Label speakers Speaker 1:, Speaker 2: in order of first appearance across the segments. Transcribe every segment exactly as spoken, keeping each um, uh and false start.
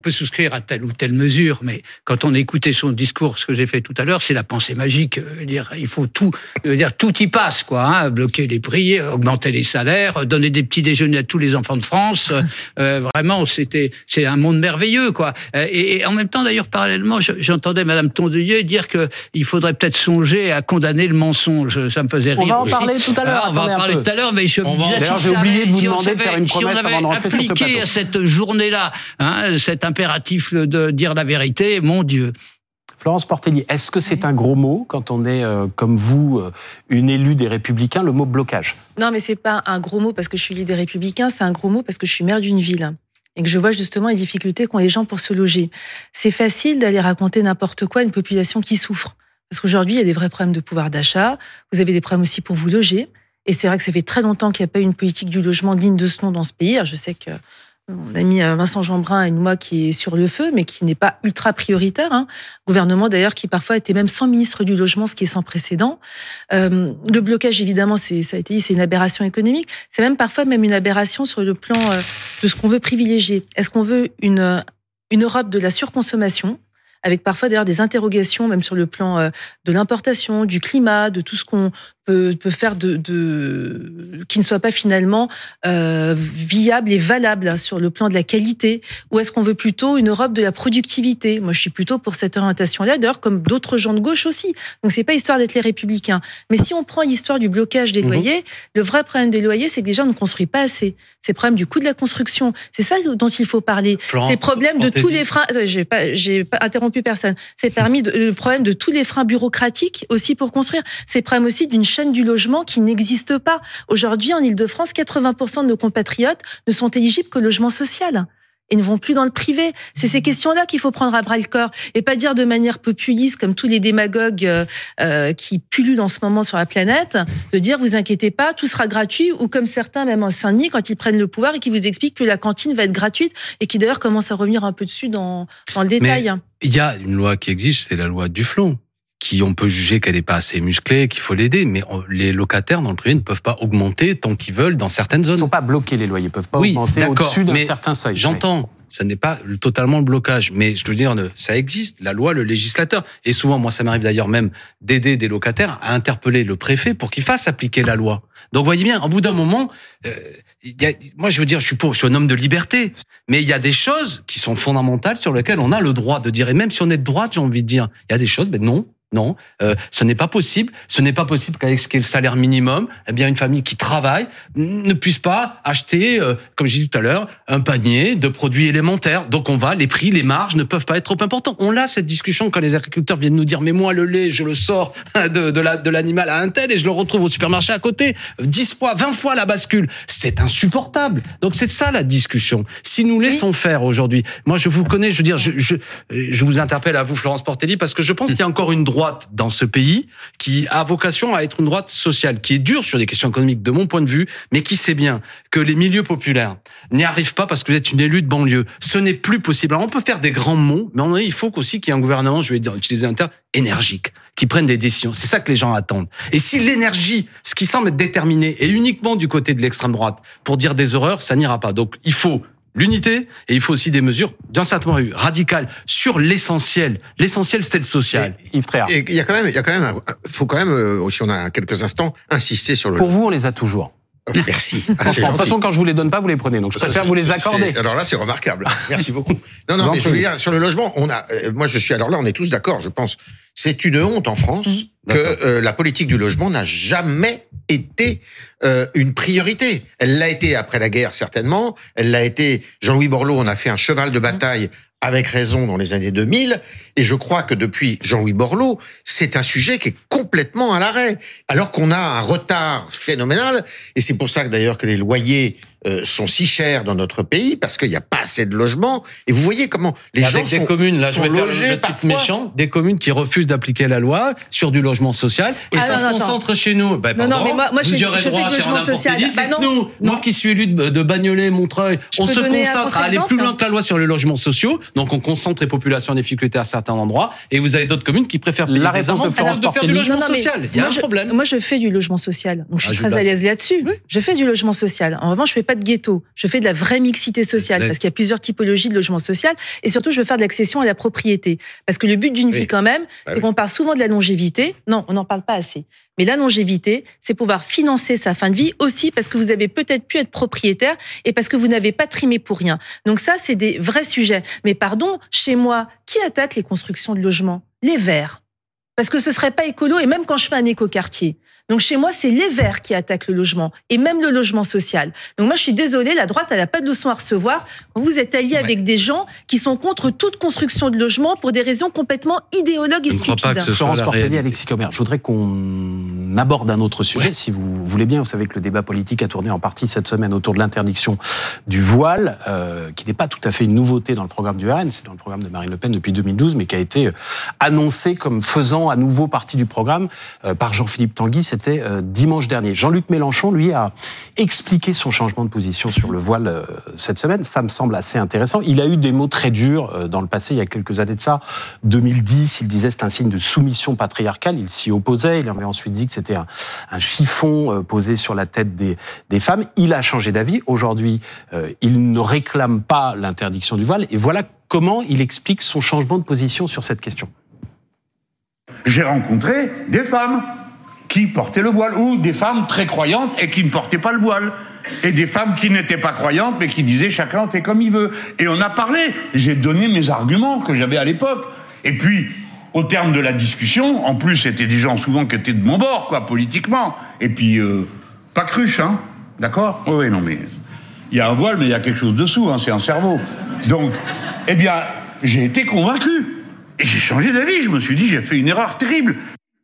Speaker 1: On peut souscrire à telle ou telle mesure, mais quand on écoutait son discours, ce que j'ai fait tout à l'heure, c'est la pensée magique. Je veux dire, il faut tout, je veux dire, tout y passe, quoi. Hein, bloquer les prix, augmenter les salaires, donner des petits déjeuners à tous les enfants de France. Euh, vraiment, c'était, c'est un monde merveilleux, quoi. Et, et en même temps, d'ailleurs, parallèlement, j'entendais Madame Tondelier dire que il faudrait peut-être songer à condamner le mensonge. Ça me faisait rire.
Speaker 2: On va en
Speaker 1: aussi.
Speaker 2: parler tout à l'heure.
Speaker 1: Ah, on va en parler tout à l'heure, mais je me disais,
Speaker 2: D'ailleurs,
Speaker 1: si
Speaker 2: j'ai
Speaker 1: ça
Speaker 2: oublié
Speaker 1: avait,
Speaker 2: de vous
Speaker 1: si
Speaker 2: demander
Speaker 1: on
Speaker 2: de faire
Speaker 1: avait,
Speaker 2: une
Speaker 1: si on
Speaker 2: promesse
Speaker 1: avait
Speaker 2: avant de rentrer sur ce
Speaker 1: appliqué
Speaker 2: plateau.
Speaker 1: à cette journée-là, hein, cet impératif de dire la vérité, mon Dieu.
Speaker 2: Florence Portelli, est-ce que c'est un gros mot quand on est, euh, comme vous, euh, une élue des Républicains, le mot blocage?
Speaker 3: Non, mais c'est pas un gros mot parce que je suis élue des Républicains, c'est un gros mot parce que je suis maire d'une ville et que je vois justement les difficultés qu'ont les gens pour se loger. C'est facile d'aller raconter n'importe quoi à une population qui souffre. Parce qu'aujourd'hui, il y a des vrais problèmes de pouvoir d'achat, vous avez des problèmes aussi pour vous loger. Et c'est vrai que ça fait très longtemps qu'il n'y a pas eu une politique du logement digne de ce nom dans ce pays. Alors, je sais que mon ami Vincent Jeanbrun et moi qui est sur le feu, mais qui n'est pas ultra prioritaire. Hein. Gouvernement d'ailleurs qui parfois était même sans ministre du logement, ce qui est sans précédent. Euh, le blocage, évidemment, c'est, ça a été dit, c'est une aberration économique. C'est même parfois même une aberration sur le plan euh, de ce qu'on veut privilégier. Est-ce qu'on veut une, une Europe de la surconsommation ? Avec parfois d'ailleurs des interrogations, même sur le plan euh, de l'importation, du climat, de tout ce qu'on peut, peut faire de, de qui ne soit pas finalement euh, viable et valable sur le plan de la qualité. Ou est-ce qu'on veut plutôt une Europe de la productivité ? Moi, je suis plutôt pour cette orientation-là, d'ailleurs, comme d'autres gens de gauche aussi. Donc, c'est pas histoire d'être les Républicains. Mais si on prend l'histoire du blocage des mmh. loyers, le vrai problème des loyers, c'est que les gens ne construisent pas assez. C'est le problème du coût de la construction. C'est ça dont il faut parler. Florence, c'est le problème de tous les freins. J'ai pas, j'ai pas interrompu personne. C'est permis de, le problème de tous les freins bureaucratiques aussi pour construire. C'est le problème aussi d'une chaîne du logement qui n'existe pas. Aujourd'hui, en Ile-de-France, quatre-vingts pour cent de nos compatriotes ne sont éligibles qu'au logement social et ne vont plus dans le privé. C'est ces questions-là qu'il faut prendre à bras-le-corps et pas dire de manière populiste, comme tous les démagogues euh, qui pullulent en ce moment sur la planète, de dire vous inquiétez pas, tout sera gratuit, ou comme certains, même en Saint-Denis, quand ils prennent le pouvoir et qui vous expliquent que la cantine va être gratuite et qui d'ailleurs commencent à revenir un peu dessus dans, dans le détail.
Speaker 4: Mais il y a une loi qui existe, c'est la loi Duflon, qui on peut juger qu'elle n'est pas assez musclée, qu'il faut l'aider, mais on, les locataires dans le privé ne peuvent pas augmenter tant qu'ils veulent dans certaines zones.
Speaker 2: Ils ne sont pas bloqués, les loyers, ils ne peuvent pas
Speaker 4: oui,
Speaker 2: augmenter au-dessus d'un certain seuil.
Speaker 4: J'entends, ça n'est pas totalement le blocage, mais je veux dire, ça existe, la loi, le législateur. Et souvent, moi, ça m'arrive d'ailleurs même d'aider des locataires à interpeller le préfet pour qu'il fasse appliquer la loi. Donc, voyez bien, au bout d'un moment, euh, y a, moi, je veux dire, je suis pour, je suis un homme de liberté, mais il y a des choses qui sont fondamentales sur lesquelles on a le droit de dire, et même si on est de droite, j'ai envie de dire, il y a des choses, ben non. Non, euh, ce n'est pas possible. Ce n'est pas possible qu'avec ce qu'est le salaire minimum, eh bien une famille qui travaille ne puisse pas acheter, euh, comme j'ai dit tout à l'heure, un panier de produits élémentaires. Donc on va, les prix, les marges ne peuvent pas être trop importants. On a cette discussion quand les agriculteurs viennent nous dire mais moi le lait, je le sors de, de, la, de l'animal à un tel et je le retrouve au supermarché à côté. dix fois, vingt fois la bascule. C'est insupportable. Donc c'est ça la discussion. Si nous laissons oui. faire aujourd'hui, moi je vous connais, je veux dire, je, je, je vous interpelle à vous Florence Portelli parce que je pense qu'il y a encore une droite dans ce pays qui a vocation à être une droite sociale, qui est dure sur des questions économiques de mon point de vue, mais qui sait bien que les milieux populaires n'y arrivent pas parce que vous êtes une élue de banlieue. Ce n'est plus possible. Alors on peut faire des grands mots, mais il faut aussi qu'il y ait un gouvernement, je vais utiliser un terme, énergique, qui prenne des décisions. C'est ça que les gens attendent. Et si l'énergie, ce qui semble être déterminé, est uniquement du côté de l'extrême droite pour dire des horreurs, ça n'ira pas. Donc il faut l'unité, et il faut aussi des mesures d'un certain nombre radicales sur l'essentiel. L'essentiel, c'est le social.
Speaker 2: Et, Yves Tréhard.
Speaker 5: Et il y a quand même, il y a quand même, faut quand même, si on a quelques instants, insister sur le.
Speaker 2: Pour vous, on les a toujours.
Speaker 5: Merci.
Speaker 2: Ah, de toute façon, quand je vous les donne pas, vous les prenez. Donc, je préfère vous les accorder.
Speaker 5: Alors là, c'est remarquable. Merci beaucoup. Non, non, mais je veux dire, sur le logement, on a, moi, je suis, alors là, on est tous d'accord, je pense. C'est une honte en France mmh. que euh, la politique du logement n'a jamais été euh, une priorité. Elle l'a été après la guerre, certainement. Elle l'a été, Jean-Louis Borloo, on a fait un cheval de bataille avec raison dans les années deux mille, et je crois que depuis Jean-Louis Borloo, c'est un sujet qui est complètement à l'arrêt, alors qu'on a un retard phénoménal, et c'est pour ça que d'ailleurs que les loyers euh, sont si chers dans notre pays, parce qu'il n'y a pas assez de logements, et vous voyez comment les
Speaker 4: avec
Speaker 5: gens
Speaker 4: des
Speaker 5: sont,
Speaker 4: communes, là,
Speaker 5: sont
Speaker 4: je vais
Speaker 5: logés
Speaker 4: faire le type
Speaker 5: parfois.
Speaker 4: méchant, des communes qui refusent d'appliquer la loi sur du logement social, et
Speaker 3: ah
Speaker 4: ça
Speaker 3: non,
Speaker 4: se
Speaker 3: non,
Speaker 4: concentre
Speaker 3: attends.
Speaker 4: chez nous. Ben,
Speaker 3: non,
Speaker 4: pardon,
Speaker 3: non, mais moi, moi
Speaker 4: vous
Speaker 3: je,
Speaker 4: y aurez
Speaker 3: je
Speaker 4: droit
Speaker 3: fais du logement social.
Speaker 4: Portelli, c'est
Speaker 3: bah
Speaker 4: que nous, moi qui suis élu de, de Bagnolet, Montreuil, je on se concentre à aller plus loin que la loi sur les logements sociaux, donc on concentre les populations en difficulté à certains endroits, et vous avez d'autres communes qui préfèrent payer
Speaker 2: La
Speaker 4: des
Speaker 2: réponse de
Speaker 4: amendes
Speaker 2: Florence
Speaker 4: plutôt que de faire du
Speaker 2: Portelli.
Speaker 4: logement
Speaker 3: Non, non, mais
Speaker 4: social. Il y a
Speaker 3: moi,
Speaker 4: un
Speaker 3: je-
Speaker 4: problème.
Speaker 3: Moi, je fais du logement social, donc je suis
Speaker 4: Ah, je
Speaker 3: très
Speaker 4: vous
Speaker 3: à
Speaker 4: laisse.
Speaker 3: l'aise là-dessus. Je fais du logement social. En revanche, je fais pas de ghetto. Je fais de la vraie mixité sociale,
Speaker 4: Mais-
Speaker 3: parce qu'il y a plusieurs typologies de logement social, et surtout, je veux faire de l'accession à la propriété, parce que le but d'une
Speaker 5: Oui.
Speaker 3: vie, quand même,
Speaker 5: Bah
Speaker 3: c'est
Speaker 5: oui.
Speaker 3: qu'on parle souvent de la longévité. Non, on n'en parle pas assez. Mais la longévité, c'est pouvoir financer sa fin de vie aussi parce que vous avez peut-être pu être propriétaire et parce que vous n'avez pas trimé pour rien. Donc ça, c'est des vrais sujets. Mais pardon, chez moi, qui attaque les constructions de logements ? Les Verts. Parce que ce serait pas écolo, et même quand je fais un écoquartier. Donc chez moi, c'est les Verts qui attaquent le logement, et même le logement social. Donc moi, je suis désolée, la droite, elle n'a pas de leçon à recevoir. Quand vous êtes allié
Speaker 1: Ouais.
Speaker 3: avec des gens qui sont contre toute construction de logement pour des raisons complètement idéologues et
Speaker 4: Je ne crois
Speaker 3: stupides.
Speaker 4: pas que ce soit
Speaker 2: Florence
Speaker 4: la
Speaker 2: Portelli,
Speaker 4: réalité.
Speaker 2: Alexis Commer, je voudrais qu'on aborde un autre sujet,
Speaker 4: Ouais.
Speaker 2: si vous voulez bien. Vous savez que le débat politique a tourné en partie cette semaine autour de l'interdiction du voile, euh, qui n'est pas tout à fait une nouveauté dans le programme du R N, c'est dans le programme de Marine Le Pen depuis deux mille douze, mais qui a été euh, annoncé comme faisant à nouveau partie du programme euh, par Jean-Philippe Tanguy, c'était euh, dimanche dernier. Jean-Luc Mélenchon, lui, a expliqué son changement de position sur le voile euh, cette semaine. Ça me semble assez intéressant. Il a eu des mots très durs euh, dans le passé, il y a quelques années de ça. deux mille dix, il disait que c'est un signe de soumission patriarcale. Il s'y opposait. Il avait ensuite dit que c'était un, un chiffon euh, posé sur la tête des, des femmes. Il a changé d'avis. Aujourd'hui, euh, il ne réclame pas l'interdiction du voile. Et voilà comment il explique son changement de position sur cette question.
Speaker 6: J'ai rencontré des femmes qui portaient le voile, ou des femmes très croyantes et qui ne portaient pas le voile, et des femmes qui n'étaient pas croyantes mais qui disaient chacun fait comme il veut. Et on a parlé, j'ai donné mes arguments que j'avais à l'époque. Et puis, au terme de la discussion, en plus c'était des gens souvent qui étaient de mon bord, quoi, politiquement, et puis euh, pas cruche, hein, d'accord ? Oui, oui, non mais, il y a un voile mais il y a quelque chose dessous, hein, c'est un cerveau. Donc, eh bien, j'ai été convaincu. Et j'ai changé d'avis, je me suis dit, j'ai fait une erreur terrible.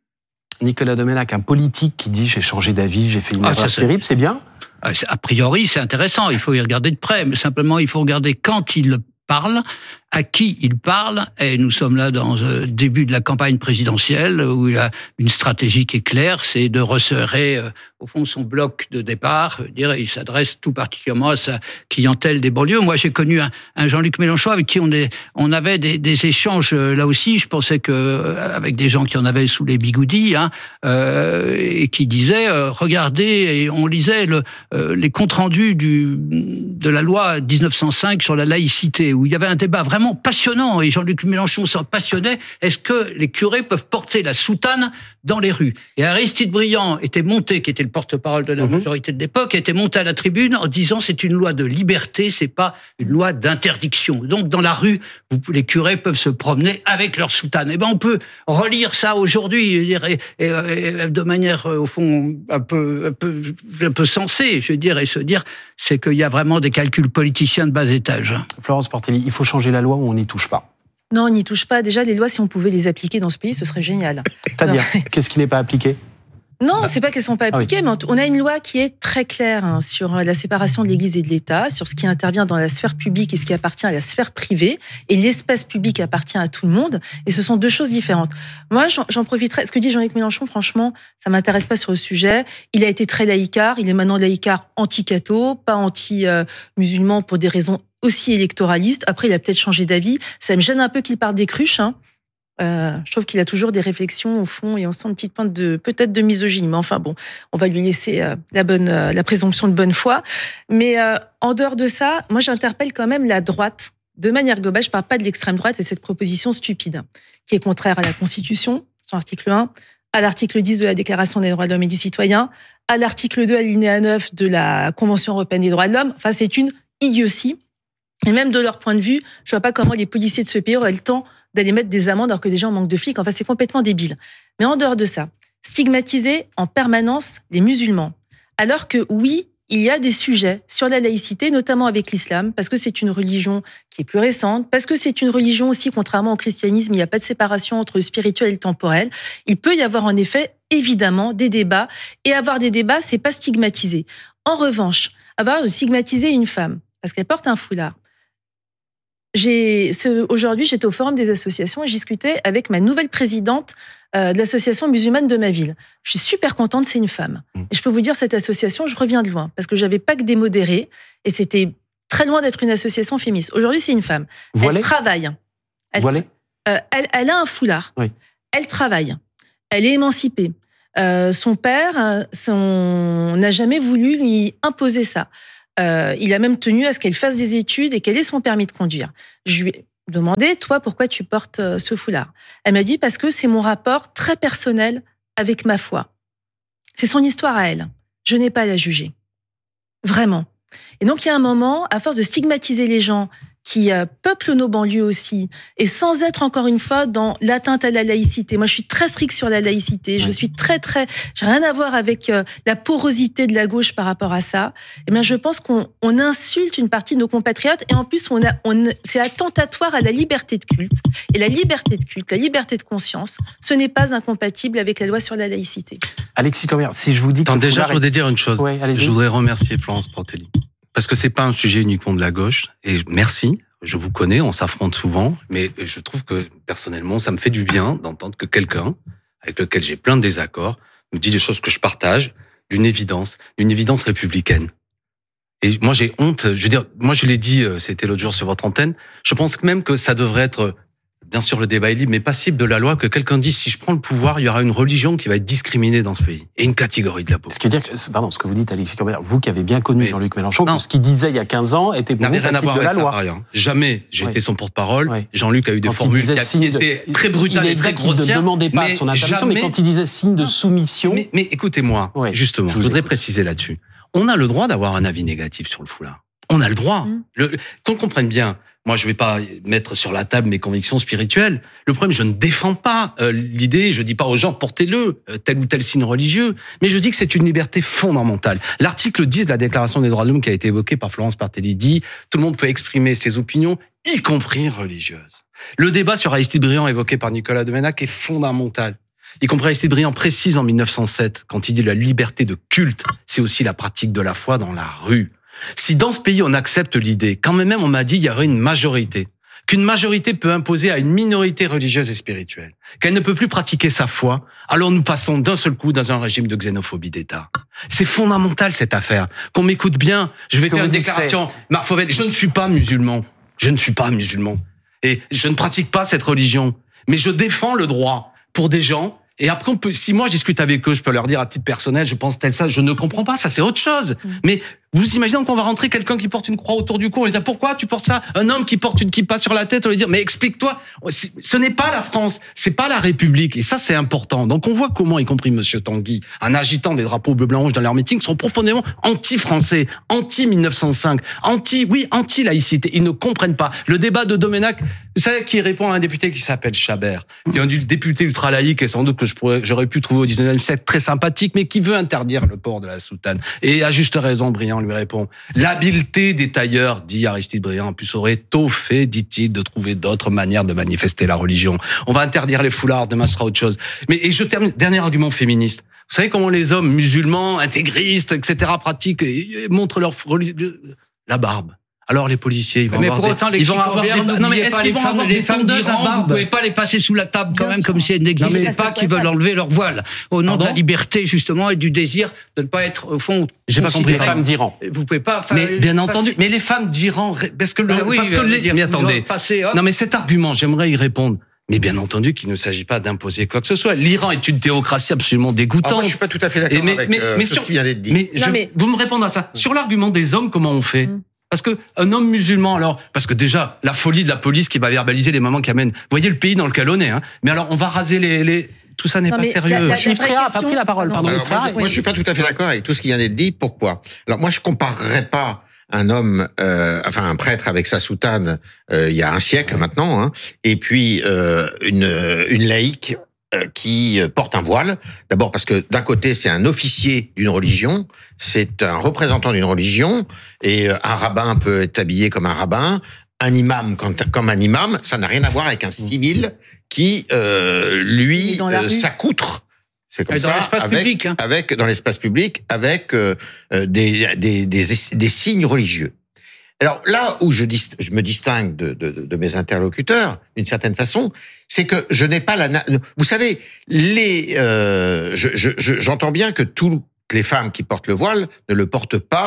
Speaker 2: Nicolas Domenach, un politique qui dit « j'ai changé d'avis, j'ai fait une
Speaker 1: Ah,
Speaker 2: erreur
Speaker 1: ça, c'est-
Speaker 2: terrible », c'est bien ?
Speaker 1: Ah, c'est- A priori, c'est intéressant. Il faut y regarder de près. Mais simplement, il faut regarder quand il parle, à qui il parle. Et nous sommes là dans le début de la campagne présidentielle où il y a une stratégie qui est claire, c'est de resserrer, euh, au fond, son bloc de départ. Je dirais, il s'adresse tout particulièrement à sa clientèle des banlieues. Moi, j'ai connu un, un Jean-Luc Mélenchon avec qui on, est, on avait des, des échanges, euh, là aussi. Je pensais que euh, avec des gens qui en avaient sous les bigoudis, hein, euh, et qui disaient, euh, regardez, et on lisait le, euh, les comptes rendus du, de la loi dix-neuf cent cinq sur la laïcité, où il y avait un débat vraiment passionnant, et Jean-Luc Mélenchon s'en passionnait. Est-ce que les curés peuvent porter la soutane dans les rues ? Et Aristide Briand était monté, qui était le porte-parole de la
Speaker 2: Mmh.
Speaker 1: majorité de l'époque, était monté à la tribune en disant c'est une loi de liberté, c'est pas une loi d'interdiction. Donc dans la rue, vous, les curés peuvent se promener avec leur soutane. Et ben on peut relire ça aujourd'hui, je veux dire, et, et, et de manière au fond un peu, un peu, un peu sensée, je veux dire, et se dire c'est qu'il y a vraiment des calculs politiciens de bas étage.
Speaker 2: Florence Portelli, il faut changer la loi ou on n'y touche pas ?
Speaker 3: Non, on n'y touche pas. Déjà, les lois, si on pouvait les appliquer dans ce pays, ce serait génial.
Speaker 2: C'est-à-dire, qu'est-ce qui n'est pas appliqué ?
Speaker 3: Non, c'est pas qu'elles sont pas
Speaker 2: Ah oui.
Speaker 3: appliquées, mais on a une loi qui est très claire hein, sur la séparation de l'Église et de l'État, sur ce qui intervient dans la sphère publique et ce qui appartient à la sphère privée. Et l'espace public appartient à tout le monde. Et ce sont deux choses différentes. Moi, j'en, j'en profiterai. Ce que dit Jean-Luc Mélenchon, franchement, ça m'intéresse pas sur le sujet. Il a été très laïcard. Il est maintenant laïcard anti-catho, pas anti-musulman pour des raisons aussi électoralistes. Après, il a peut-être changé d'avis. Ça me gêne un peu qu'il parle des cruches, hein. Euh, je trouve qu'il a toujours des réflexions au fond et on sent une petite pointe de peut-être de misogynie, mais enfin bon, on va lui laisser euh, la bonne euh, la présomption de bonne foi. Mais euh, en dehors de ça, moi j'interpelle quand même la droite de manière globale. Je parle pas de l'extrême droite et cette proposition stupide qui est contraire à la Constitution, son article un, à l'article dix de la Déclaration des droits de l'homme et du citoyen, à l'article deux alinéa neuf de la Convention européenne des droits de l'homme. Enfin, c'est une idiotie. Et même de leur point de vue, je vois pas comment les policiers de ce pays auraient le temps d'aller mettre des amendes alors que des gens manquent de flics. Enfin, c'est complètement débile. Mais en dehors de ça, stigmatiser en permanence les musulmans. Alors que oui, il y a des sujets sur la laïcité, notamment avec l'islam, parce que c'est une religion qui est plus récente, parce que c'est une religion aussi, contrairement au christianisme, il n'y a pas de séparation entre le spirituel et le temporel. Il peut y avoir en effet, évidemment, des débats. Et avoir des débats, c'est pas stigmatiser. En revanche, avoir stigmatisé une femme, parce qu'elle porte un foulard, J'ai, ce, aujourd'hui, j'étais au Forum des associations et je discutais avec ma nouvelle présidente euh, de l'association musulmane de ma ville. Je suis super contente, c'est une femme. Et je peux vous dire, cette association, je reviens de loin, parce que j'avais pas que des modérés, et c'était très loin d'être une association féministe. Aujourd'hui, c'est une femme.
Speaker 2: Voilée ?
Speaker 3: Elle travaille. Elle,
Speaker 2: Voilée ?
Speaker 3: euh, elle, elle a un foulard.
Speaker 2: Oui.
Speaker 3: Elle travaille. Elle est émancipée. Euh, son père son... n'a jamais voulu lui imposer ça. Euh, il a même tenu à ce qu'elle fasse des études et qu'elle ait son permis de conduire. Je lui ai demandé, toi, pourquoi tu portes ce foulard ? Elle m'a dit, parce que c'est mon rapport très personnel avec ma foi. C'est son histoire à elle. Je n'ai pas à la juger. Vraiment. Et donc, il y a un moment, à force de stigmatiser les gens qui euh, peuplent nos banlieues aussi, et sans être, encore une fois, dans l'atteinte à la laïcité. Moi, je suis très stricte sur la laïcité. Je suis très, très... J'ai rien à voir avec euh, la porosité de la gauche par rapport à ça. Eh bien, je pense qu'on on insulte une partie de nos compatriotes, et en plus, on a, on, c'est attentatoire à la liberté de culte. Et la liberté de culte, la liberté de conscience, ce n'est pas incompatible avec la loi sur la laïcité.
Speaker 2: Alexis Corbière, si je vous dis...
Speaker 4: Attends,
Speaker 2: que
Speaker 4: déjà,
Speaker 2: foulard
Speaker 4: je voudrais dire une chose.
Speaker 2: Ouais, allez-y.
Speaker 4: Je voudrais remercier Florence Portelli. Parce que c'est pas un sujet uniquement de la gauche. Et merci. Je vous connais, on s'affronte souvent. Mais je trouve que, personnellement, ça me fait du bien d'entendre que quelqu'un, avec lequel j'ai plein de désaccords, me dit des choses que je partage, d'une évidence, d'une évidence républicaine. Et moi, j'ai honte. Je veux dire, moi, je l'ai dit, c'était l'autre jour sur votre antenne. Je pense même que ça devrait être, bien sûr, le débat est libre, mais passible de la loi, que quelqu'un dise, si je prends le pouvoir, il y aura une religion qui va être discriminée dans ce pays. Et une catégorie de la
Speaker 2: Ce
Speaker 4: population.
Speaker 2: qui veut dire que, pardon, ce que vous dites, Alexis Corbière, vous qui avez bien connu
Speaker 4: Oui.
Speaker 2: Jean-Luc Mélenchon,
Speaker 4: Non.
Speaker 2: que ce qu'il disait il y a quinze ans était pour vous
Speaker 4: N'avait rien à
Speaker 2: passible
Speaker 4: voir
Speaker 2: de
Speaker 4: avec
Speaker 2: la
Speaker 4: ça,
Speaker 2: loi.
Speaker 4: par rien. Jamais. J'ai
Speaker 2: Oui.
Speaker 4: été son porte-parole.
Speaker 2: Oui.
Speaker 4: Jean-Luc a eu des
Speaker 2: Quand il
Speaker 4: formules
Speaker 2: disait
Speaker 4: qui,
Speaker 2: signe
Speaker 4: qui
Speaker 2: de-
Speaker 4: étaient très brutales
Speaker 2: il est
Speaker 4: et très
Speaker 2: exact qu'il ne
Speaker 4: grossières.
Speaker 2: demandait pas
Speaker 4: mais
Speaker 2: son intervention, mais
Speaker 4: jamais-
Speaker 2: quand il disait signe de soumission...
Speaker 4: Mais, mais écoutez-moi,
Speaker 2: Ouais,
Speaker 4: justement,
Speaker 2: je
Speaker 4: je,
Speaker 2: vous
Speaker 4: voudrais
Speaker 2: écoute.
Speaker 4: préciser là-dessus. On a le droit d'avoir un avis négatif sur le foulard. On a le droit.
Speaker 3: Mm.
Speaker 4: Le, qu'on comprenne bien. Moi, je vais pas mettre sur la table mes convictions spirituelles. Le problème, je ne défends pas euh, l'idée, je dis pas aux gens, portez-le, euh, tel ou tel signe religieux, mais je dis que c'est une liberté fondamentale. L'article dix de la Déclaration des droits de l'homme qui a été évoqué par Florence Portelli dit « Tout le monde peut exprimer ses opinions, y compris religieuses ». Le débat sur Aristide Briand évoqué par Nicolas Domenach est fondamental. Y compris Aristide Briand précise en mille neuf cent sept, quand il dit « La liberté de culte, c'est aussi la pratique de la foi dans la rue ». Si dans ce pays on accepte l'idée, quand même on m'a dit il y aurait une majorité, qu'une majorité peut imposer à une minorité religieuse et spirituelle, qu'elle ne peut plus pratiquer sa foi, alors nous passons d'un seul coup dans un régime de xénophobie d'État. C'est fondamental cette affaire, qu'on m'écoute bien. Je vais
Speaker 2: que
Speaker 4: faire
Speaker 2: vous
Speaker 4: une
Speaker 2: dites que
Speaker 4: déclaration, Marc Fauvel, je ne suis pas musulman, je ne suis pas musulman, et je ne pratique pas cette religion, mais je défends le droit pour des gens. Et après, on peut, si moi je discute avec eux, je peux leur dire à titre personnel, je pense tel ça, je ne comprends pas, ça c'est autre chose. Mmh. Mais vous imaginez qu'on va rentrer quelqu'un qui porte une croix autour du cou, on lui dit pourquoi tu portes ça ? Un homme qui porte une kippa sur la tête, on lui dit mais explique-toi. Ce n'est pas la France, c'est pas la République, et ça c'est important. Donc on voit comment, y compris Monsieur Tanguy, en agitant des drapeaux bleu blanc rouge dans leurs meetings, sont profondément anti-français, anti-mille neuf cent cinq, anti, oui, anti-laïcité. Ils ne comprennent pas. Le débat de Domenach, vous savez qui répond à un député qui s'appelle Chabert, qui est un député ultra-laïque et sans doute que je pourrais, j'aurais pu trouver au dix-neuvième siècle très sympathique, mais qui veut interdire le port de la soutane. Et à juste raison, Briand lui répond « L'habileté des tailleurs, dit Aristide Briand, en plus aurait tôt fait, dit-il, de trouver d'autres manières de manifester la religion. On va interdire les foulards, demain ce sera autre chose. » Mais et je termine, dernier argument féministe. Vous savez comment les hommes musulmans, intégristes, et cetera pratiquent et montrent leur la barbe. Alors les policiers, ils vont
Speaker 1: mais
Speaker 4: avoir
Speaker 1: pour
Speaker 4: des,
Speaker 1: autant,
Speaker 4: ils vont avoir des, non mais est-ce qu'ils vont avoir des tondeuses à barbe?
Speaker 1: Vous pouvez pas les passer sous la table quand
Speaker 3: Bien
Speaker 1: même
Speaker 3: sûr.
Speaker 1: comme si elles n'existaient pas, qui veulent enlever leur voile au nom
Speaker 4: Pardon
Speaker 1: de la liberté justement et du désir de ne pas être au fond.
Speaker 4: J'ai pas compris.
Speaker 2: Les femmes d'Iran.
Speaker 1: Vous pouvez pas.
Speaker 4: Mais bien entendu, mais les femmes d'Iran, parce que le,
Speaker 1: Bah oui,
Speaker 4: parce que
Speaker 1: euh,
Speaker 4: les,
Speaker 1: dire,
Speaker 4: mais
Speaker 1: vous
Speaker 4: attendez.
Speaker 1: passez, hop.
Speaker 4: Non mais cet argument, j'aimerais y répondre. Mais bien entendu qu'il ne s'agit pas d'imposer quoi que ce soit. L'Iran est une théocratie absolument dégoûtante.
Speaker 5: Alors moi, je suis pas tout à fait d'accord
Speaker 4: Et mais-
Speaker 5: avec
Speaker 4: mais-
Speaker 5: euh,
Speaker 4: mais
Speaker 5: ce
Speaker 4: sur-
Speaker 5: qui vient d'être dit.
Speaker 4: Mais, je-
Speaker 3: Non, mais-
Speaker 4: vous me répondez à ça. Sur l'argument des hommes, comment on fait
Speaker 3: Mm.
Speaker 4: Parce que un homme musulman, alors, parce que déjà, la folie de la police qui va verbaliser les mamans qui amènent. Vous voyez le pays dans lequel on est, hein. Mais alors, on va raser les, les... tout ça n'est
Speaker 3: Non,
Speaker 4: pas
Speaker 3: mais
Speaker 4: sérieux.
Speaker 3: la- la-
Speaker 2: Philippe
Speaker 3: vraie
Speaker 2: Tréard a pas
Speaker 3: question-
Speaker 2: pris la parole, pardon.
Speaker 5: Alors,
Speaker 2: Philippe
Speaker 5: moi,
Speaker 2: Tréard,
Speaker 5: je, moi, je suis pas tout à fait d'accord avec tout ce qui vient d'être dit. Pourquoi ? Alors moi, je comparerais pas un homme, euh, enfin un prêtre avec sa soutane euh, il y a un siècle maintenant, hein, et puis euh, une, une laïque euh, qui porte un voile. D'abord parce que d'un côté, c'est un officier d'une religion, c'est un représentant d'une religion, et un rabbin peut être habillé comme un rabbin, un imam comme, comme un imam. Ça n'a rien à voir avec un civil qui, euh, lui,
Speaker 3: Dans la
Speaker 5: euh,
Speaker 3: rue.
Speaker 5: s'accoutre. C'est comme
Speaker 1: Et dans
Speaker 5: ça,
Speaker 1: l'espace
Speaker 5: avec,
Speaker 1: public, hein.
Speaker 5: avec dans l'espace public, avec euh, euh, des, des, des, des signes religieux. Alors là où je, dis, je me distingue de, de, de mes interlocuteurs, d'une certaine façon, c'est que je n'ai pas la... Vous savez, les, euh, je, je, je, j'entends bien que toutes les femmes qui portent le voile ne le portent pas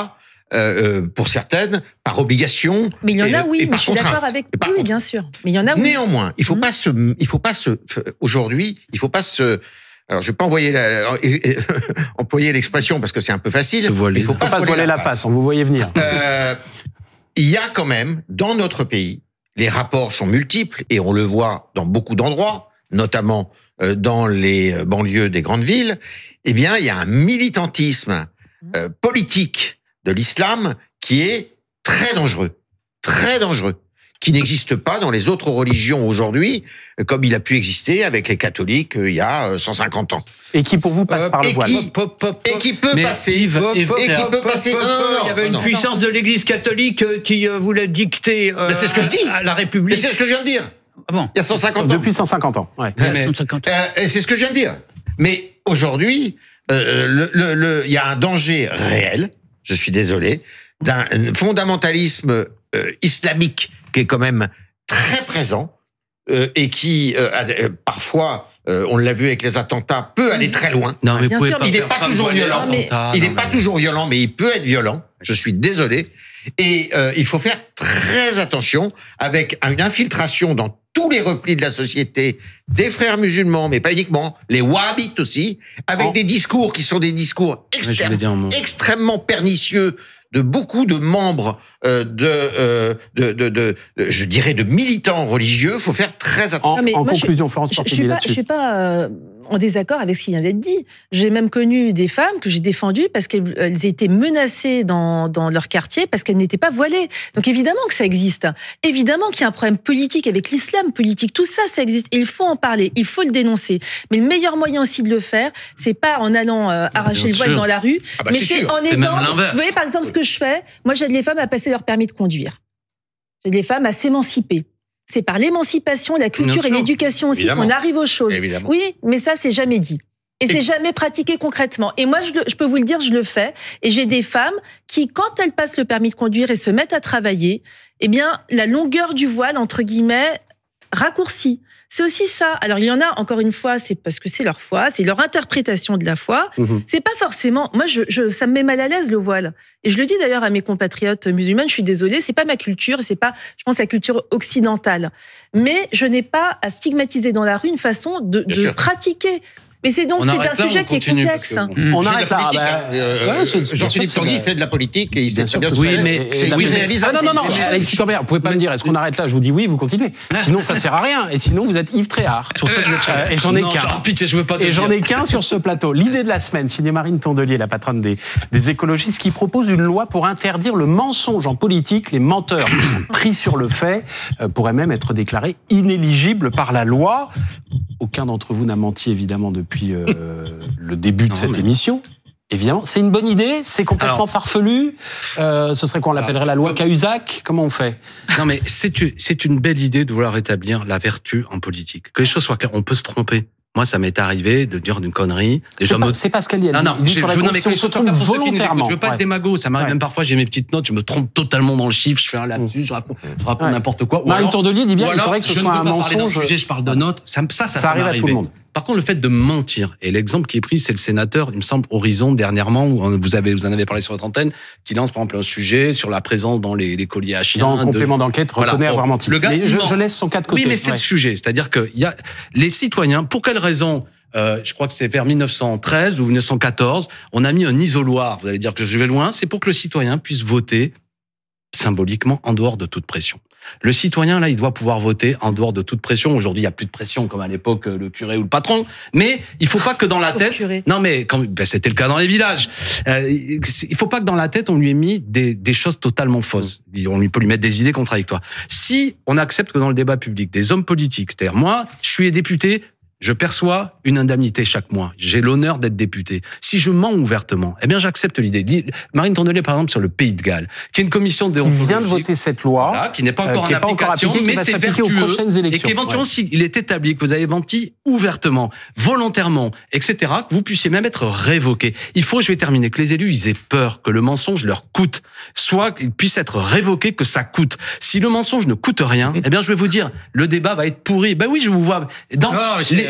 Speaker 5: euh, pour certaines, par obligation.
Speaker 3: Mais il y en
Speaker 5: et,
Speaker 3: a, oui,
Speaker 5: et
Speaker 3: mais
Speaker 5: par
Speaker 3: je suis
Speaker 5: contrainte.
Speaker 3: d'accord avec.
Speaker 5: Par
Speaker 3: Oui,
Speaker 5: contre.
Speaker 3: bien sûr. Mais il y en a, oui.
Speaker 5: Néanmoins, il faut
Speaker 3: Mmh.
Speaker 5: pas se, il faut pas se, aujourd'hui, il faut pas se, alors je vais pas envoyer la, et, et, employer l'expression parce que c'est un peu facile.
Speaker 4: Se voiler.
Speaker 5: Il faut
Speaker 2: Faut
Speaker 5: pas,
Speaker 2: pas se voiler la face, on vous voyait venir.
Speaker 5: Euh, il y a quand même, dans notre pays, les rapports sont multiples et on le voit dans beaucoup d'endroits, notamment euh, dans les banlieues des grandes villes. Eh bien, il y a un militantisme euh, politique de l'islam qui est très dangereux, très dangereux, qui n'existe pas dans les autres religions aujourd'hui, comme il a pu exister avec les catholiques euh, il y a cent cinquante ans.
Speaker 2: Et qui pour vous passe par le
Speaker 5: Et
Speaker 2: voile.
Speaker 5: qui-
Speaker 1: Pop, pop,
Speaker 5: Et
Speaker 1: pop.
Speaker 5: qui peut
Speaker 4: Mais
Speaker 5: passer,
Speaker 4: Yves,
Speaker 1: Pop,
Speaker 4: Yves,
Speaker 1: pop,
Speaker 5: et qui
Speaker 1: pop,
Speaker 5: peut
Speaker 1: pop,
Speaker 5: passer.
Speaker 1: pop,
Speaker 5: Non, non,
Speaker 1: pop.
Speaker 5: non,
Speaker 1: Il y avait une
Speaker 5: non.
Speaker 1: puissance de l'Église catholique euh, qui euh, voulait dicter euh,
Speaker 5: Mais c'est ce que je dis.
Speaker 1: à la
Speaker 5: Mais
Speaker 1: République.
Speaker 5: c'est ce que je viens de dire.
Speaker 1: Ah bon.
Speaker 5: Il y a cent cinquante ans.
Speaker 2: Depuis cent cinquante ans. Ouais.
Speaker 4: Mais-
Speaker 1: cent cinquante.
Speaker 5: Euh, et c'est ce que je viens de dire. Mais aujourd'hui, euh, le, le, le, il y a un danger réel, je suis désolé, d'un fondamentalisme euh, islamique qui est quand même très présent euh, et qui, euh, a, euh, parfois, euh, on l'a vu avec les attentats, peut aller très loin.
Speaker 4: Non, mais
Speaker 3: Bien
Speaker 4: vous pouvez
Speaker 3: sûr,
Speaker 4: pas
Speaker 5: il n'est
Speaker 4: faire
Speaker 5: pas
Speaker 4: femme
Speaker 5: toujours
Speaker 4: voilée
Speaker 5: violent,
Speaker 4: attentat,
Speaker 3: mais-
Speaker 5: Il
Speaker 4: non,
Speaker 5: n'est pas
Speaker 4: mais-
Speaker 5: toujours violent, mais il peut être violent. Je suis désolé. Et euh, il faut faire très attention avec une infiltration dans tous les replis de la société des frères musulmans, mais pas uniquement, les wahhabites aussi, avec
Speaker 2: En-
Speaker 5: des discours qui sont des discours
Speaker 4: Ouais, je
Speaker 5: externes,
Speaker 4: voulais dire un mot.
Speaker 5: extrêmement pernicieux de beaucoup de membres euh, de, euh, de, de, de, de, je dirais, de militants religieux. Il faut faire très attention.
Speaker 2: En,
Speaker 3: Non, mais
Speaker 2: en
Speaker 3: moi, je-
Speaker 2: conclusion, Florence
Speaker 3: Je, je
Speaker 2: Portelli
Speaker 3: suis pas, je
Speaker 2: là-dessus.
Speaker 3: suis pas euh, en désaccord avec ce qui vient d'être dit. J'ai même connu des femmes que j'ai défendues parce qu'elles elles étaient menacées dans, dans leur quartier parce qu'elles n'étaient pas voilées. Donc évidemment que ça existe. Évidemment qu'il y a un problème politique avec l'islam politique. Tout ça, ça existe. Et il faut en parler. Il faut le dénoncer. Mais le meilleur moyen aussi de le faire, c'est pas en allant euh, arracher
Speaker 4: Bien
Speaker 3: le voile
Speaker 4: sûr.
Speaker 3: dans la rue,
Speaker 5: Ah bah,
Speaker 3: mais
Speaker 5: c'est
Speaker 3: c'est
Speaker 5: sûr.
Speaker 3: en
Speaker 4: C'est même
Speaker 3: aidant.
Speaker 4: l'inverse.
Speaker 3: Vous voyez par exemple ce que je fais. Moi, j'aide les femmes à passer leur permis de conduire. J'aide les femmes à s'émanciper. C'est par l'émancipation, la culture
Speaker 4: Bien
Speaker 3: et
Speaker 4: sûr.
Speaker 3: l'éducation aussi
Speaker 5: Évidemment.
Speaker 3: qu'on arrive aux choses.
Speaker 5: Évidemment.
Speaker 3: Oui, mais ça, c'est jamais dit. Et,
Speaker 5: Et-
Speaker 3: c'est jamais pratiqué concrètement. Et moi, je, le- je peux vous le dire, je le fais. Et j'ai des femmes qui, quand elles passent le permis de conduire et se mettent à travailler, eh bien, la longueur du voile, entre guillemets, raccourcit. C'est aussi ça. Alors, il y en a, encore une fois, c'est parce que c'est leur foi, c'est leur interprétation de la foi.
Speaker 2: Mhm.
Speaker 3: C'est pas forcément. Moi, je, je, ça me met mal à l'aise, le voile. Et je le dis d'ailleurs à mes compatriotes musulmanes, je suis désolée, c'est pas ma culture, c'est pas, je pense, la culture occidentale. Mais je n'ai pas à stigmatiser dans la rue une façon de,
Speaker 5: Bien
Speaker 3: de
Speaker 5: sûr.
Speaker 3: pratiquer. Mais c'est donc,
Speaker 4: On
Speaker 3: c'est
Speaker 4: arrête
Speaker 3: un
Speaker 4: là,
Speaker 3: sujet
Speaker 4: on
Speaker 3: qui est
Speaker 4: continue,
Speaker 3: complexe.
Speaker 4: parce que bon.
Speaker 1: Mmh.
Speaker 2: On
Speaker 5: C'est de
Speaker 2: arrête
Speaker 5: la
Speaker 2: là.
Speaker 5: politique,
Speaker 2: bah,
Speaker 5: hein. Euh,
Speaker 2: ouais, c'est- c'est
Speaker 5: Jean-Philippe
Speaker 2: sûr que
Speaker 5: Tanguy
Speaker 2: c'est-
Speaker 5: fait de la politique et il sait
Speaker 2: Bien
Speaker 5: très
Speaker 2: sûr
Speaker 5: bien
Speaker 2: que
Speaker 5: ce
Speaker 2: oui,
Speaker 5: que c'est.
Speaker 2: mais-
Speaker 5: C'est
Speaker 2: et la-
Speaker 5: irréalisable.
Speaker 2: Ah non, non, non,
Speaker 5: c'est-
Speaker 2: Alexis Corbière, vous pouvez pas me dire, est-ce qu'on arrête là? Je vous dis oui, vous continuez. Sinon, ça sert à rien. Et sinon, vous êtes Yves Tréhard.
Speaker 4: C'est pour ça que vous êtes
Speaker 2: Euh, et j'en ai
Speaker 4: Non,
Speaker 2: qu'un.
Speaker 4: genre, pitié, je veux pas te
Speaker 2: Et j'en
Speaker 4: dire.
Speaker 2: ai qu'un sur ce plateau. L'idée de la semaine, signé Marine Tondelier, la patronne des, des écologistes, qui propose une loi pour interdire le mensonge en politique. Les menteurs pris sur le fait euh, pourraient même être déclarés inéligibles par la loi. Aucun d'entre vous n'a menti, évidemment, depuis euh, le début de
Speaker 4: Non,
Speaker 2: cette
Speaker 4: mais-
Speaker 2: émission. Évidemment, c'est une bonne idée, c'est complètement
Speaker 4: Alors-
Speaker 2: farfelu. Euh, ce serait quoi, on l'appellerait la loi Cahuzac? Comment on fait?
Speaker 4: Non, mais c'est une, c'est une belle idée de vouloir rétablir la vertu en politique. Que les choses soient claires, on peut se tromper. Moi, ça m'est arrivé de dire une connerie. Déjà,
Speaker 2: C'est pas,
Speaker 4: me-
Speaker 2: c'est pas ce qu'elle dit. Elle
Speaker 4: Non,
Speaker 2: dit-
Speaker 4: non,
Speaker 2: il dit
Speaker 4: je,
Speaker 2: faudrait
Speaker 4: je vous
Speaker 2: qu'on-
Speaker 4: non, mais
Speaker 2: si on
Speaker 4: que
Speaker 2: se
Speaker 4: ce soit
Speaker 2: trompe
Speaker 4: pas pour ceux qui nous écoutent.
Speaker 2: volontairement.
Speaker 4: Je veux pas
Speaker 2: Ouais.
Speaker 4: être démago. Ça m'arrive
Speaker 2: Ouais.
Speaker 4: même parfois, j'ai mes petites notes, je me trompe totalement dans le chiffre, je fais un lapsus, je raconte, je raconte
Speaker 2: Ouais.
Speaker 4: n'importe quoi. Ou
Speaker 2: Marine
Speaker 4: alors-
Speaker 2: Tondelier dit bien
Speaker 4: ou
Speaker 2: qu'il
Speaker 4: alors,
Speaker 2: faudrait que ce
Speaker 4: je ne
Speaker 2: soit
Speaker 4: veux
Speaker 2: un
Speaker 4: pas parler d'un
Speaker 2: mensonge.
Speaker 4: sujet, je parle de notes. Ça, ça, ça,
Speaker 2: Ça
Speaker 4: peut
Speaker 2: arrive à tout
Speaker 4: m'arriver.
Speaker 2: le monde.
Speaker 4: Par contre, le fait de mentir, et l'exemple qui est pris, c'est le sénateur, il me semble, Horizon, dernièrement, où vous, avez, vous en avez parlé sur votre antenne, qui lance par exemple un sujet sur la présence dans les, les colliers à chiens.
Speaker 2: Dans le
Speaker 4: de-
Speaker 2: complément d'enquête,
Speaker 4: Voilà.
Speaker 2: reconnaît
Speaker 4: Bon,
Speaker 2: avoir menti.
Speaker 4: le gars,
Speaker 2: Mais
Speaker 4: il
Speaker 2: je,
Speaker 4: ment.
Speaker 2: je laisse son cas de côté.
Speaker 4: Oui, mais c'est
Speaker 2: Ouais.
Speaker 4: le sujet. C'est-à-dire que y a les citoyens, pour quelle raison euh, je crois que c'est vers mille neuf cent treize ou mille neuf cent quatorze, on a mis un isoloir. Vous allez dire que je vais loin. C'est pour que le citoyen puisse voter symboliquement en dehors de toute pression. Le citoyen, là, il doit pouvoir voter en dehors de toute pression. Aujourd'hui, il n'y a plus de pression comme à l'époque le curé ou le patron. Mais il faut pas que dans la
Speaker 3: Au
Speaker 4: tête...
Speaker 3: curé.
Speaker 4: Non, mais quand, ben, c'était le cas dans les villages. Euh, il faut pas que dans la tête, on lui ait mis des, des choses totalement fausses. On lui peut lui mettre des idées contradictoires. Si on accepte que dans le débat public, des hommes politiques, c'est-à-dire moi, je suis député, je perçois une indemnité chaque mois. J'ai l'honneur d'être député. Si je mens ouvertement, eh bien, j'accepte l'idée. Marine Tondelier, par exemple, sur le Pays de Galles, qui est une commission de
Speaker 2: Qui vient de voter cette loi.
Speaker 4: voilà, qui n'est pas
Speaker 2: euh,
Speaker 4: encore
Speaker 2: qui
Speaker 4: en
Speaker 2: est pas encore
Speaker 4: application,
Speaker 2: appliquée, qui
Speaker 4: mais
Speaker 2: va
Speaker 4: c'est
Speaker 2: s'appliquer aux
Speaker 4: vertueux.
Speaker 2: prochaines
Speaker 4: Et
Speaker 2: élections.
Speaker 4: qu'éventuellement,
Speaker 2: Ouais.
Speaker 4: s'il est établi que vous avez menti ouvertement, volontairement, et cetera, que vous puissiez même être révoqué. Il faut, je vais terminer, que les élus, ils aient peur que le mensonge leur coûte, soit qu'ils puissent être révoqués, que ça coûte. Si le mensonge ne coûte rien, eh bien, je vais vous dire, le débat va être pourri. Ben oui, je vous vois. Dans
Speaker 1: Non, mais c'est-
Speaker 4: les,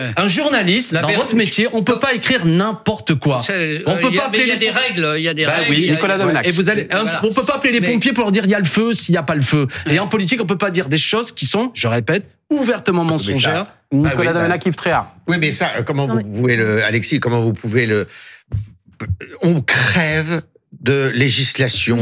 Speaker 1: euh,
Speaker 4: un journaliste,
Speaker 1: la
Speaker 4: dans
Speaker 1: vertu-
Speaker 4: votre métier, on peut pas écrire n'importe quoi.
Speaker 1: C'est-
Speaker 4: On
Speaker 1: euh,
Speaker 4: peut
Speaker 1: il y a-
Speaker 4: pas
Speaker 1: mais
Speaker 4: appeler
Speaker 1: il y a
Speaker 4: les-
Speaker 1: des règles, il y a des
Speaker 4: Bah
Speaker 1: règles.
Speaker 4: oui,
Speaker 1: il y a-
Speaker 2: Nicolas
Speaker 1: voilà.
Speaker 2: Domenach.
Speaker 4: Et vous allez, un-
Speaker 1: Voilà.
Speaker 4: on peut pas appeler les
Speaker 1: Mais-
Speaker 4: pompiers pour leur dire il y a le feu s'il y a pas le feu. Et en politique, on peut pas dire des choses qui sont, je répète, ouvertement mensongères.
Speaker 2: Nicolas
Speaker 4: Ah oui, bah-
Speaker 2: Domenach, Yves Tréhard.
Speaker 5: Oui, mais ça, euh, comment
Speaker 3: Non,
Speaker 5: vous pouvez le, Alexis, comment vous pouvez le, on crève de législation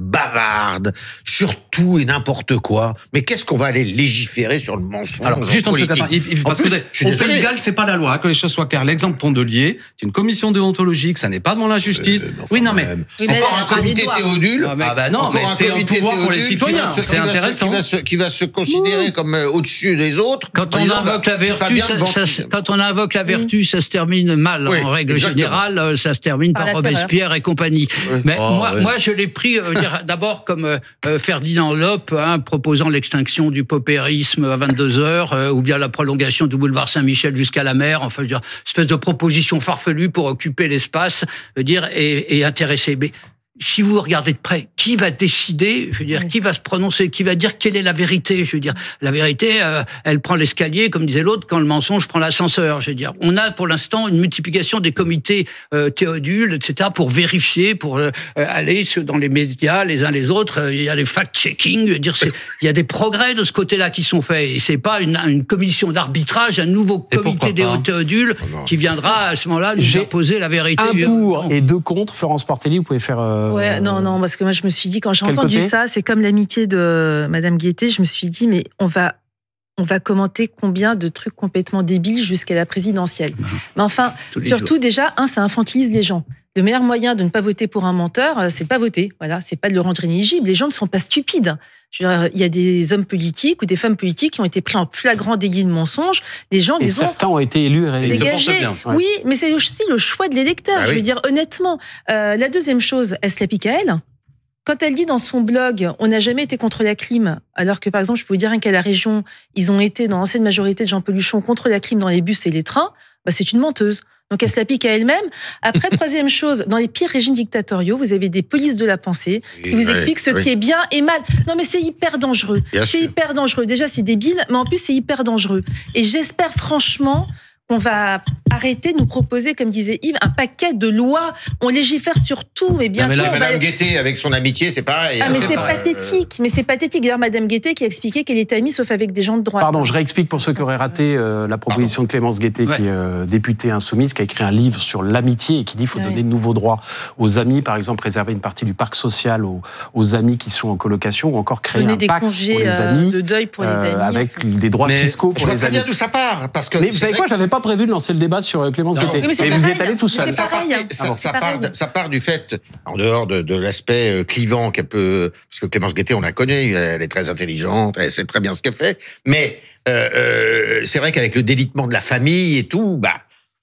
Speaker 5: bavarde sur tout et n'importe quoi. Mais qu'est-ce qu'on va aller légiférer sur le mensonge
Speaker 4: Alors, juste un truc,
Speaker 5: politique
Speaker 4: attends, Yves, Yves,
Speaker 5: En
Speaker 4: parce
Speaker 5: plus,
Speaker 4: que
Speaker 5: je suis
Speaker 4: au
Speaker 5: désolé.
Speaker 4: Pays de Galles, c'est pas la loi, hein, que les choses soient claires. L'exemple Tondelier, c'est une commission déontologique, ça n'est pas devant la justice.
Speaker 5: Euh, enfin,
Speaker 4: oui, non, mais
Speaker 5: même.
Speaker 3: Oui,
Speaker 5: C'est
Speaker 3: mais
Speaker 5: encore
Speaker 3: elle
Speaker 5: un
Speaker 3: a pas
Speaker 5: comité
Speaker 3: les doigts.
Speaker 5: Théodule.
Speaker 1: Non, mais-
Speaker 4: ah bah non,
Speaker 5: Encore
Speaker 4: mais c'est un
Speaker 5: comité
Speaker 4: pouvoir pour les
Speaker 5: Théodule qui
Speaker 4: citoyens,
Speaker 5: va se-
Speaker 4: c'est
Speaker 5: qui va se-
Speaker 4: intéressant.
Speaker 5: Qui va se, qui va se considérer comme euh, au-dessus des autres.
Speaker 1: Quand
Speaker 5: en
Speaker 1: on
Speaker 5: disant,
Speaker 1: invoque
Speaker 5: bah,
Speaker 1: la
Speaker 5: c'est pas
Speaker 1: vertu,
Speaker 5: bien
Speaker 1: ça,
Speaker 5: de
Speaker 1: ça-
Speaker 5: vanter.
Speaker 1: quand on invoque la vertu, ça se termine mal.
Speaker 5: Oui,
Speaker 1: en règle
Speaker 5: exactement.
Speaker 1: générale, euh, ça se termine
Speaker 3: Par
Speaker 1: par,
Speaker 3: la
Speaker 1: Robespierre et compagnie.
Speaker 5: Oui.
Speaker 1: Mais
Speaker 4: Oh,
Speaker 1: moi,
Speaker 4: oui.
Speaker 1: moi, je l'ai pris euh, dire, d'abord comme euh, euh, Ferdinand Lope, hein, proposant l'extinction du paupérisme à vingt-deux heures, euh, ou bien la prolongation du boulevard Saint-Michel jusqu'à la mer. Enfin, je veux dire, espèce de proposition farfelue pour occuper l'espace, je veux dire, et, et intéresser. Mais si vous regardez de près, qui va décider, je veux dire,
Speaker 3: Oui.
Speaker 1: qui va se prononcer, qui va dire quelle est la vérité, je veux dire, la vérité, euh, elle prend l'escalier, comme disait l'autre, quand le mensonge prend l'ascenseur, je veux dire. On a pour l'instant une multiplication des comités euh, Théodule, et cetera, pour vérifier, pour euh, aller sur- dans les médias, les uns les autres. Euh, Il y a les fact-checking, je veux dire, c'est- il y a des progrès de ce côté-là qui sont faits, et c'est pas une, une commission d'arbitrage, un nouveau
Speaker 4: Et
Speaker 1: comité
Speaker 4: pourquoi
Speaker 1: des
Speaker 4: pas
Speaker 1: Théodule
Speaker 5: Oh non.
Speaker 1: qui viendra à ce moment-là nous
Speaker 2: J'ai
Speaker 1: imposer la vérité.
Speaker 2: Un
Speaker 1: Je-
Speaker 2: pour
Speaker 1: non.
Speaker 2: et deux contre. Florence Portelli, vous pouvez faire. euh,
Speaker 3: Ouais, non, non, parce que moi je me suis dit, quand j'ai
Speaker 2: Quel
Speaker 3: entendu
Speaker 2: côté
Speaker 3: ça, c'est comme l'amitié de Madame Guettet, je me suis dit, mais on va, on va commenter combien de trucs complètement débiles jusqu'à la présidentielle. Mais enfin,
Speaker 1: Tous les
Speaker 3: surtout
Speaker 1: jours.
Speaker 3: déjà, un, ça infantilise les gens. Le meilleur moyen de ne pas voter pour un menteur, euh, c'est de pas voter. Voilà, c'est pas de le rendre inéligible. Les gens ne sont pas stupides. Je veux dire, il y a des hommes politiques ou des femmes politiques qui ont été pris en flagrant délit de mensonge. Les gens
Speaker 2: Et
Speaker 3: les ont
Speaker 2: certains ont été élus et
Speaker 4: Et
Speaker 2: réélus.
Speaker 4: ils se portent
Speaker 3: dégagés.
Speaker 4: bien.
Speaker 2: Ouais.
Speaker 3: Oui, mais c'est aussi le choix de l'électeur.
Speaker 5: Ah
Speaker 3: je
Speaker 5: oui.
Speaker 3: veux dire, honnêtement. Euh, la deuxième chose, elle se l'applique à elle. Quand elle dit dans son blog, on n'a jamais été contre la clim, alors que par exemple, je peux vous dire qu'à la région, ils ont été dans l'ancienne majorité de Jean Peluchon contre la clim dans les bus et les trains, bah, c'est une menteuse. Donc elle se l'applique à elle-même. Après, troisième chose, dans les pires régimes dictatoriaux, vous avez des polices de la pensée qui vous
Speaker 5: Ouais,
Speaker 3: expliquent ce
Speaker 5: oui.
Speaker 3: qui est bien et mal. Non mais c'est hyper dangereux.
Speaker 5: Bien
Speaker 3: C'est
Speaker 5: sûr.
Speaker 3: hyper dangereux. Déjà, c'est débile, mais en plus, c'est hyper dangereux. Et j'espère franchement qu'on va arrêter de nous proposer, comme disait Yves, un paquet de lois. On légifère sur tout, mais bientôt...
Speaker 4: mais là,
Speaker 3: on va-
Speaker 5: Madame Guettet, avec son amitié, c'est pareil.
Speaker 3: Ah,
Speaker 5: hein,
Speaker 3: mais c'est
Speaker 5: pas, euh,
Speaker 3: pathétique, mais c'est pathétique. D'ailleurs, Madame Guettet qui a expliqué qu'elle était amie sauf avec des gens de droite.
Speaker 2: Pardon, je réexplique pour ceux qui auraient raté euh, la proposition de Clémence Guettet,
Speaker 1: Ouais.
Speaker 2: qui est euh, députée insoumise, qui a écrit un livre sur l'amitié et qui dit qu'il faut
Speaker 3: Ouais.
Speaker 2: donner de nouveaux droits aux amis, par exemple réserver une partie du parc social aux, aux amis qui sont en colocation, ou encore créer
Speaker 3: Donner
Speaker 2: un
Speaker 3: des
Speaker 2: Pax
Speaker 3: congés
Speaker 2: pour les
Speaker 3: euh,
Speaker 2: amis,
Speaker 3: de deuil pour les
Speaker 2: euh,
Speaker 3: amis.
Speaker 2: avec des droits
Speaker 4: Mais
Speaker 2: fiscaux
Speaker 5: Je
Speaker 2: pour
Speaker 5: vois
Speaker 2: les
Speaker 5: très
Speaker 2: amis.
Speaker 5: bien d'où ça part, parce que.
Speaker 2: Mais vous
Speaker 5: c'est
Speaker 2: savez
Speaker 5: vrai
Speaker 2: quoi,
Speaker 5: que-
Speaker 2: j'avais pas prévu de lancer le débat sur euh, Clémence
Speaker 5: Non.
Speaker 2: Guettet.
Speaker 3: Oui, mais c'est
Speaker 2: et vous y
Speaker 3: pareil,
Speaker 2: êtes allé tout
Speaker 3: mais
Speaker 2: seul.
Speaker 3: c'est
Speaker 5: Ça, part,
Speaker 3: pareil, hein.
Speaker 5: ça,
Speaker 2: Ah bon.
Speaker 5: ça
Speaker 3: C'est
Speaker 5: part,
Speaker 3: pareil.
Speaker 5: ça part du fait, en dehors de, de l'aspect euh, clivant qu'elle peut, parce que Clémence Guettet, on la connaît, elle est très intelligente, elle sait très bien ce qu'elle fait, mais euh, euh, c'est vrai qu'avec le délitement de la famille et tout, bah,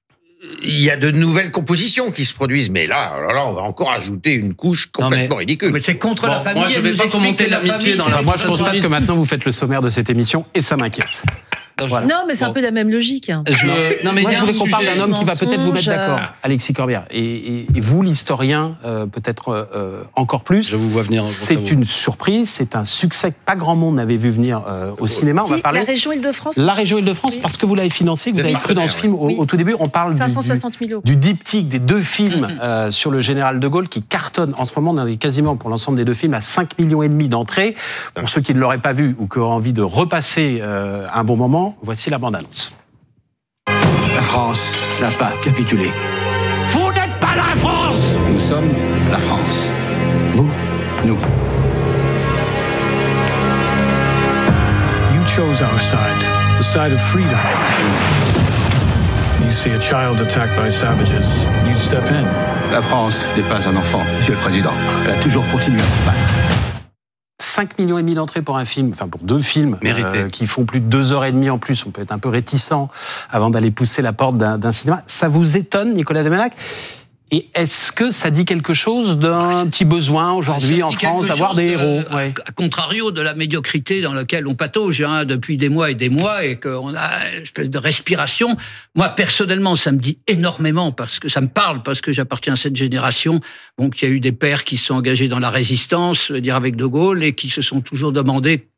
Speaker 5: il y a de nouvelles compositions qui se produisent, mais là, alors là, on va encore ajouter une couche
Speaker 4: Non,
Speaker 5: complètement
Speaker 4: mais-
Speaker 5: ridicule.
Speaker 1: Mais c'est contre
Speaker 4: Bon,
Speaker 1: la famille.
Speaker 4: moi, je
Speaker 1: elle
Speaker 4: vais
Speaker 1: nous
Speaker 4: pas
Speaker 1: explique
Speaker 4: commenter
Speaker 1: que la
Speaker 4: l'amitié
Speaker 1: famille,
Speaker 4: dans
Speaker 1: c'est
Speaker 4: la-
Speaker 2: Enfin, moi, je
Speaker 1: quelque chose-
Speaker 2: constate que maintenant, vous faites le sommaire de cette émission et ça m'inquiète. Voilà.
Speaker 3: Non, mais c'est
Speaker 4: Bon.
Speaker 3: un peu la même logique. hein.
Speaker 4: Je- non, mais
Speaker 2: Moi,
Speaker 4: il y
Speaker 2: je
Speaker 4: a un
Speaker 2: voulais qu'on parle
Speaker 4: sujet-
Speaker 2: d'un homme qui va peut-être vous mettre
Speaker 3: mensonge,
Speaker 2: d'accord,
Speaker 3: euh,
Speaker 2: Alexis Corbière. Et, et- et vous, l'historien, euh, peut-être euh, euh, encore plus.
Speaker 4: Je vous vois venir.
Speaker 2: C'est une surprise, c'est un succès que pas grand monde n'avait vu venir euh, au cinéma. On
Speaker 3: Si,
Speaker 2: va parler
Speaker 3: la région Île-de-France,
Speaker 2: la région Île-de-France
Speaker 3: Oui.
Speaker 2: parce que vous l'avez financé, que vous
Speaker 5: Vous êtes
Speaker 2: avez cru dans ce
Speaker 5: partenaire,
Speaker 2: film au,
Speaker 3: oui.
Speaker 2: au tout début. On parle du,
Speaker 3: cinq cent
Speaker 2: du,
Speaker 3: soixante mille euros.
Speaker 2: du diptyque des deux films euh, sur le général de Gaulle qui cartonne en ce moment. On est quasiment pour l'ensemble des deux films à cinq millions et demi d'entrées. Pour ceux qui ne l'auraient pas vu ou qui auraient envie de repasser euh, un bon moment, voici la bande-annonce.
Speaker 7: La France n'a pas capitulé.
Speaker 2: Vous n'êtes pas la France!
Speaker 7: Nous sommes la France. Vous, nous.
Speaker 8: You chose our side, the side of freedom. You see a child attacked by savages, you'd step in.
Speaker 7: La France n'est pas un enfant, Monsieur le Président. Elle a toujours continué à se battre.
Speaker 2: cinq millions et demi d'entrées pour un film, enfin pour deux films
Speaker 4: Mérité.
Speaker 2: euh, qui font plus de deux heures et demie en plus. On peut être un peu réticent avant d'aller pousser la porte d'un d'un cinéma. Ça vous étonne, Nicolas Domenach? Et est-ce que ça dit quelque chose d'un petit besoin aujourd'hui
Speaker 1: Ça
Speaker 2: en
Speaker 1: dit
Speaker 2: France
Speaker 1: quelque
Speaker 2: d'avoir
Speaker 1: chose
Speaker 2: des
Speaker 1: de-
Speaker 2: héros?
Speaker 1: à-
Speaker 2: Ouais.
Speaker 1: À contrario de la médiocrité dans laquelle on patauge hein, depuis des mois et des mois et qu'on a une espèce de respiration. Moi, personnellement, ça me dit énormément parce que ça me parle, parce que j'appartiens à cette génération. Donc, il y a eu des pères qui se sont engagés dans la résistance, je veux dire avec De Gaulle, et qui se sont toujours demandé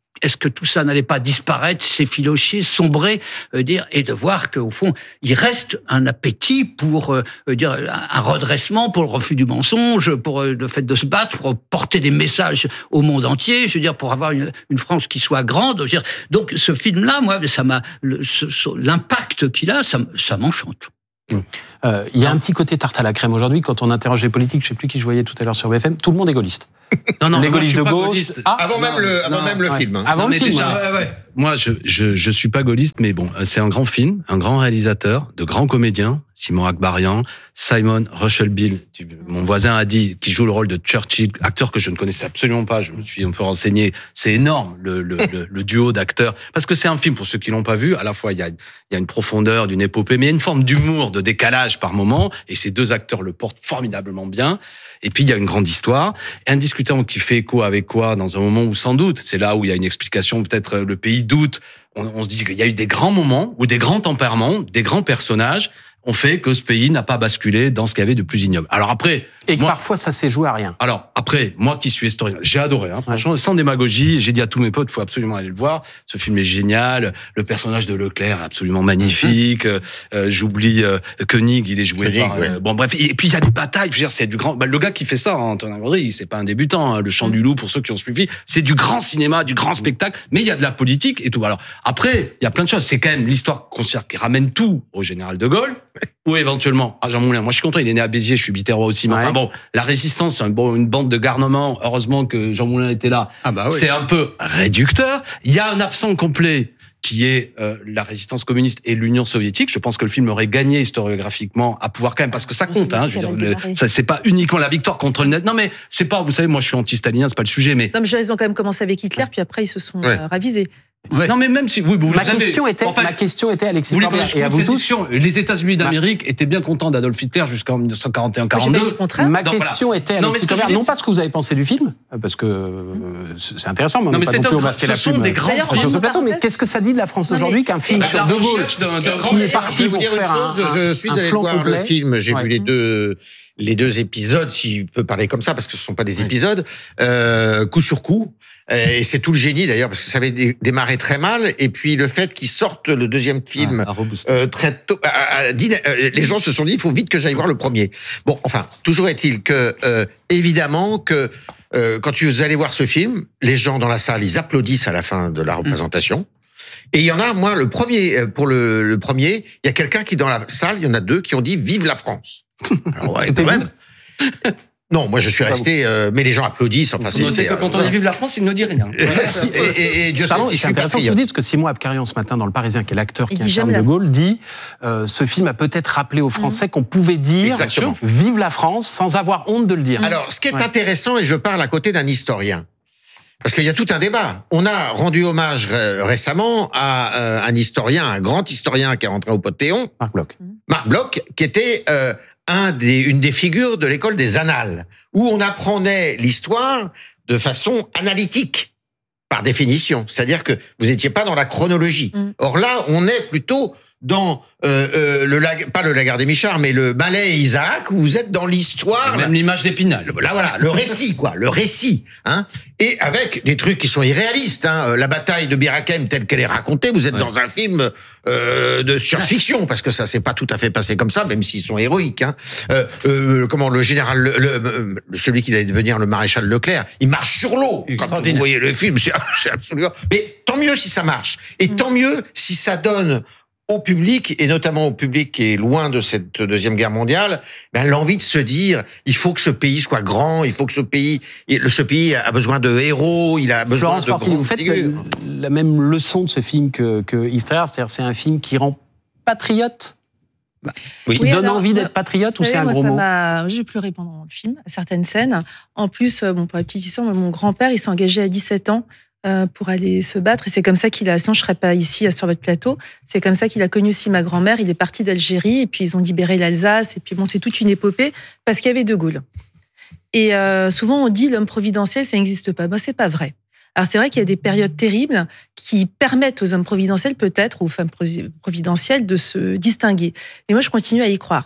Speaker 1: est-ce que tout ça n'allait pas disparaître, s'effilocher, sombrer, euh, dire, et de voir qu'au fond, il reste un appétit pour euh, dire un redressement, pour le refus du mensonge, pour euh, le fait de se battre, pour porter des messages au monde entier, je veux dire, pour avoir une, une France qui soit grande. Je veux dire. Donc, ce film-là, moi, ça m'a, le, ce, ce, l'impact qu'il a, ça, ça m'enchante.
Speaker 2: Euh, il y a un petit côté tarte à la crème aujourd'hui. Quand on interroge les politiques, je ne sais plus qui je voyais tout à l'heure sur B F M, tout le monde est gaulliste.
Speaker 4: Non, non,
Speaker 2: les
Speaker 4: moi, je
Speaker 2: gaullistes
Speaker 4: suis
Speaker 2: de
Speaker 4: pas
Speaker 2: gauche.
Speaker 4: gaulliste.
Speaker 2: Ah,
Speaker 5: avant même
Speaker 2: non,
Speaker 5: le, avant
Speaker 2: non,
Speaker 5: même le
Speaker 2: ouais.
Speaker 5: film. Hein.
Speaker 2: Avant
Speaker 4: Non,
Speaker 2: le
Speaker 4: mais
Speaker 2: film.
Speaker 4: déjà,
Speaker 2: ouais.
Speaker 1: ouais.
Speaker 4: Moi, je, je, je suis pas gaulliste, mais bon, c'est un grand film, un grand réalisateur, de grands comédiens, Simon Akbarian, Simon Russell-Bill, mon voisin a dit, qui joue le rôle de Churchill, acteur que je ne connaissais absolument pas, je me suis un peu renseigné, c'est énorme, le, le, le, le duo d'acteurs, parce que c'est un film, pour ceux qui l'ont pas vu, à la fois, il y a, il y a une profondeur, d'une épopée, mais il y a une forme d'humour, de décalage par moment, et ces deux acteurs le portent formidablement bien. Et puis, il y a une grande histoire, indiscutablement, qui fait écho avec quoi, dans un moment où, sans doute, c'est là où il y a une explication, peut-être le pays doute, on, on se dit qu'il y a eu des grands moments, ou des grands tempéraments, des grands personnages, ont fait que ce pays n'a pas basculé dans ce qu'il y avait de plus ignoble. Alors après...
Speaker 2: Et que
Speaker 4: moi,
Speaker 2: parfois, ça s'est joué à rien.
Speaker 4: Alors, après, moi qui suis historien, j'ai adoré, hein, franchement, ouais. Sans démagogie, j'ai dit à tous mes potes, il faut absolument aller le voir, ce film est génial, le personnage de Leclerc est absolument magnifique, mmh. euh, j'oublie euh, Koenig, il est joué Koenig, par... Ouais. Euh, bon, bref, et puis il y a des batailles, je veux dire, c'est du grand... Bah, le gars qui fait ça, hein, Antonin Gaudry, c'est pas un débutant, hein, le Chant mmh. du Loup, pour ceux qui ont suivi, c'est du grand cinéma, du grand spectacle, mais il y a de la politique et tout. Alors, après, il y a plein de choses, c'est quand même l'histoire considère qui ramène tout au général de Gaulle, ou éventuellement à Jean Moulin. Moi, je suis content, il est né à Béziers, je suis biterrois aussi, mais ouais. Enfin bon, la résistance, c'est un bon, une bande de garnements. Heureusement que Jean Moulin était là. Ah bah oui. C'est un peu réducteur. Il y a un absent complet qui est euh, la résistance communiste et l'Union soviétique. Je pense que le film aurait gagné historiographiquement à pouvoir quand même, parce que ça compte. Hein, je veux dire, le, ça c'est pas uniquement la victoire contre le net. Non mais c'est pas, vous savez, moi je suis anti-stalinien, c'est pas le sujet. Mais
Speaker 3: non, mais ils ont quand même commencé avec Hitler, puis après ils se sont ouais. euh, ravisés.
Speaker 4: Ouais. Non mais même si oui, vous
Speaker 2: ma
Speaker 4: savez,
Speaker 2: question était
Speaker 4: enfin,
Speaker 2: ma question était Alexis
Speaker 4: vous
Speaker 2: Corbière et à vous tous.
Speaker 4: Les États-Unis d'Amérique bah. étaient bien contents d'Adolf Hitler jusqu'en dix-neuf quarante et un quarante-deux.
Speaker 2: Ma Donc, question voilà. était Alexis Corbière, non pas ce que vous avez pensé du film, parce que euh, c'est intéressant, mais on
Speaker 4: non,
Speaker 2: n'est
Speaker 4: mais
Speaker 2: pas non plus masquer la pub
Speaker 4: des grands
Speaker 2: sur ce plateau. Mais qu'est-ce que ça dit de la France d'aujourd'hui qu'un film sur De Gaulle qui est parti pour faire un
Speaker 5: Je suis allé voir le film, j'ai vu les deux. Les deux épisodes, si on peut parler comme ça, parce que ce ne sont pas des épisodes, euh, coup sur coup. Et c'est tout le génie d'ailleurs, parce que ça avait dé- démarré très mal. Et puis le fait qu'ils sortent le deuxième film ah, euh, très tôt, à, à, à, euh, les gens se sont dit il faut vite que j'aille voir le premier. Bon, enfin, toujours est-il que euh, évidemment que euh, quand vous allez voir ce film, les gens dans la salle ils applaudissent à la fin de la représentation. Et il y en a, moi, le premier pour le, le premier, il y a quelqu'un qui dans la salle, il y en a deux qui ont dit vive la France. Alors, ouais, quand même. Non, moi je suis resté, euh, mais les gens applaudissent. Enfin, c'est,
Speaker 4: c'est que quand on dit vive la France, il ne dit rien.
Speaker 5: et, et, et, et Dieu sait si je suis
Speaker 2: intéressant ce que vous dites, parce que Simon Abkarian ce matin dans Le Parisien, qui est l'acteur qui incarne De Gaulle, dit euh, ce film a peut-être rappelé aux Français mmh. qu'on pouvait dire Exactement. Vive la France sans avoir honte de le dire.
Speaker 5: Alors, ce qui est ouais. intéressant, et je parle à côté d'un historien. Parce qu'il y a tout un débat. On a rendu hommage ré- récemment à euh, un historien, un grand historien qui est rentré au Panthéon.
Speaker 2: Marc Bloch.
Speaker 5: Marc Bloch, qui était euh, un des, une des figures de l'école des Annales, où on apprenait l'histoire de façon analytique, par définition. C'est-à-dire que vous n'étiez pas dans la chronologie. Mm. Or là, on est plutôt dans euh, euh, le pas le Lagarde et Michard, mais le Malais et Isaac, où vous êtes dans l'histoire.
Speaker 4: Même l'image d'Épinal.
Speaker 5: Le, là voilà, le récit quoi, le récit, hein. Et avec des trucs qui sont irréalistes, hein. La bataille de Bir Hakeim telle qu'elle est racontée, vous êtes ouais. dans un film euh, de science-fiction, parce que ça s'est pas tout à fait passé comme ça, même s'ils sont héroïques. Hein. Euh, euh, comment le général, le, le, celui qui allait devenir le maréchal Leclerc, il marche sur l'eau. Quand vous voyez le film, c'est, c'est absolument. Mais tant mieux si ça marche, et mmh. tant mieux si ça donne au public, et notamment au public qui est loin de cette Deuxième Guerre mondiale, ben, l'envie de se dire, il faut que ce pays soit grand, il faut que ce pays, ce pays a besoin de héros, il a besoin
Speaker 2: Florence
Speaker 5: de
Speaker 2: Parpille,
Speaker 5: grandes
Speaker 2: vous faites
Speaker 5: figures.
Speaker 2: La, la même leçon de ce film que, que Yves Tréhard, c'est-à-dire c'est un film qui rend patriote, bah, oui. qui oui, donne alors, envie d'être patriote, ou c'est un
Speaker 3: moi,
Speaker 2: gros
Speaker 3: ça
Speaker 2: mot
Speaker 3: m'a... J'ai pleuré pendant le film, à certaines scènes. En plus, bon, pour la petite histoire, mon grand-père, il s'est engagé à dix-sept ans Euh, pour aller se battre, et c'est comme ça qu'il a, sinon je serais pas ici sur votre plateau, c'est comme ça qu'il a connu aussi ma grand-mère. Il est parti d'Algérie, et puis ils ont libéré l'Alsace, et puis bon, c'est toute une épopée, parce qu'il y avait De Gaulle. Et euh, souvent on dit l'homme providentiel, ça n'existe pas. Ben, c'est pas vrai. Alors c'est vrai qu'il y a des périodes terribles qui permettent aux hommes providentiels, peut-être, aux femmes providentielles, de se distinguer. Mais moi je continue à y croire.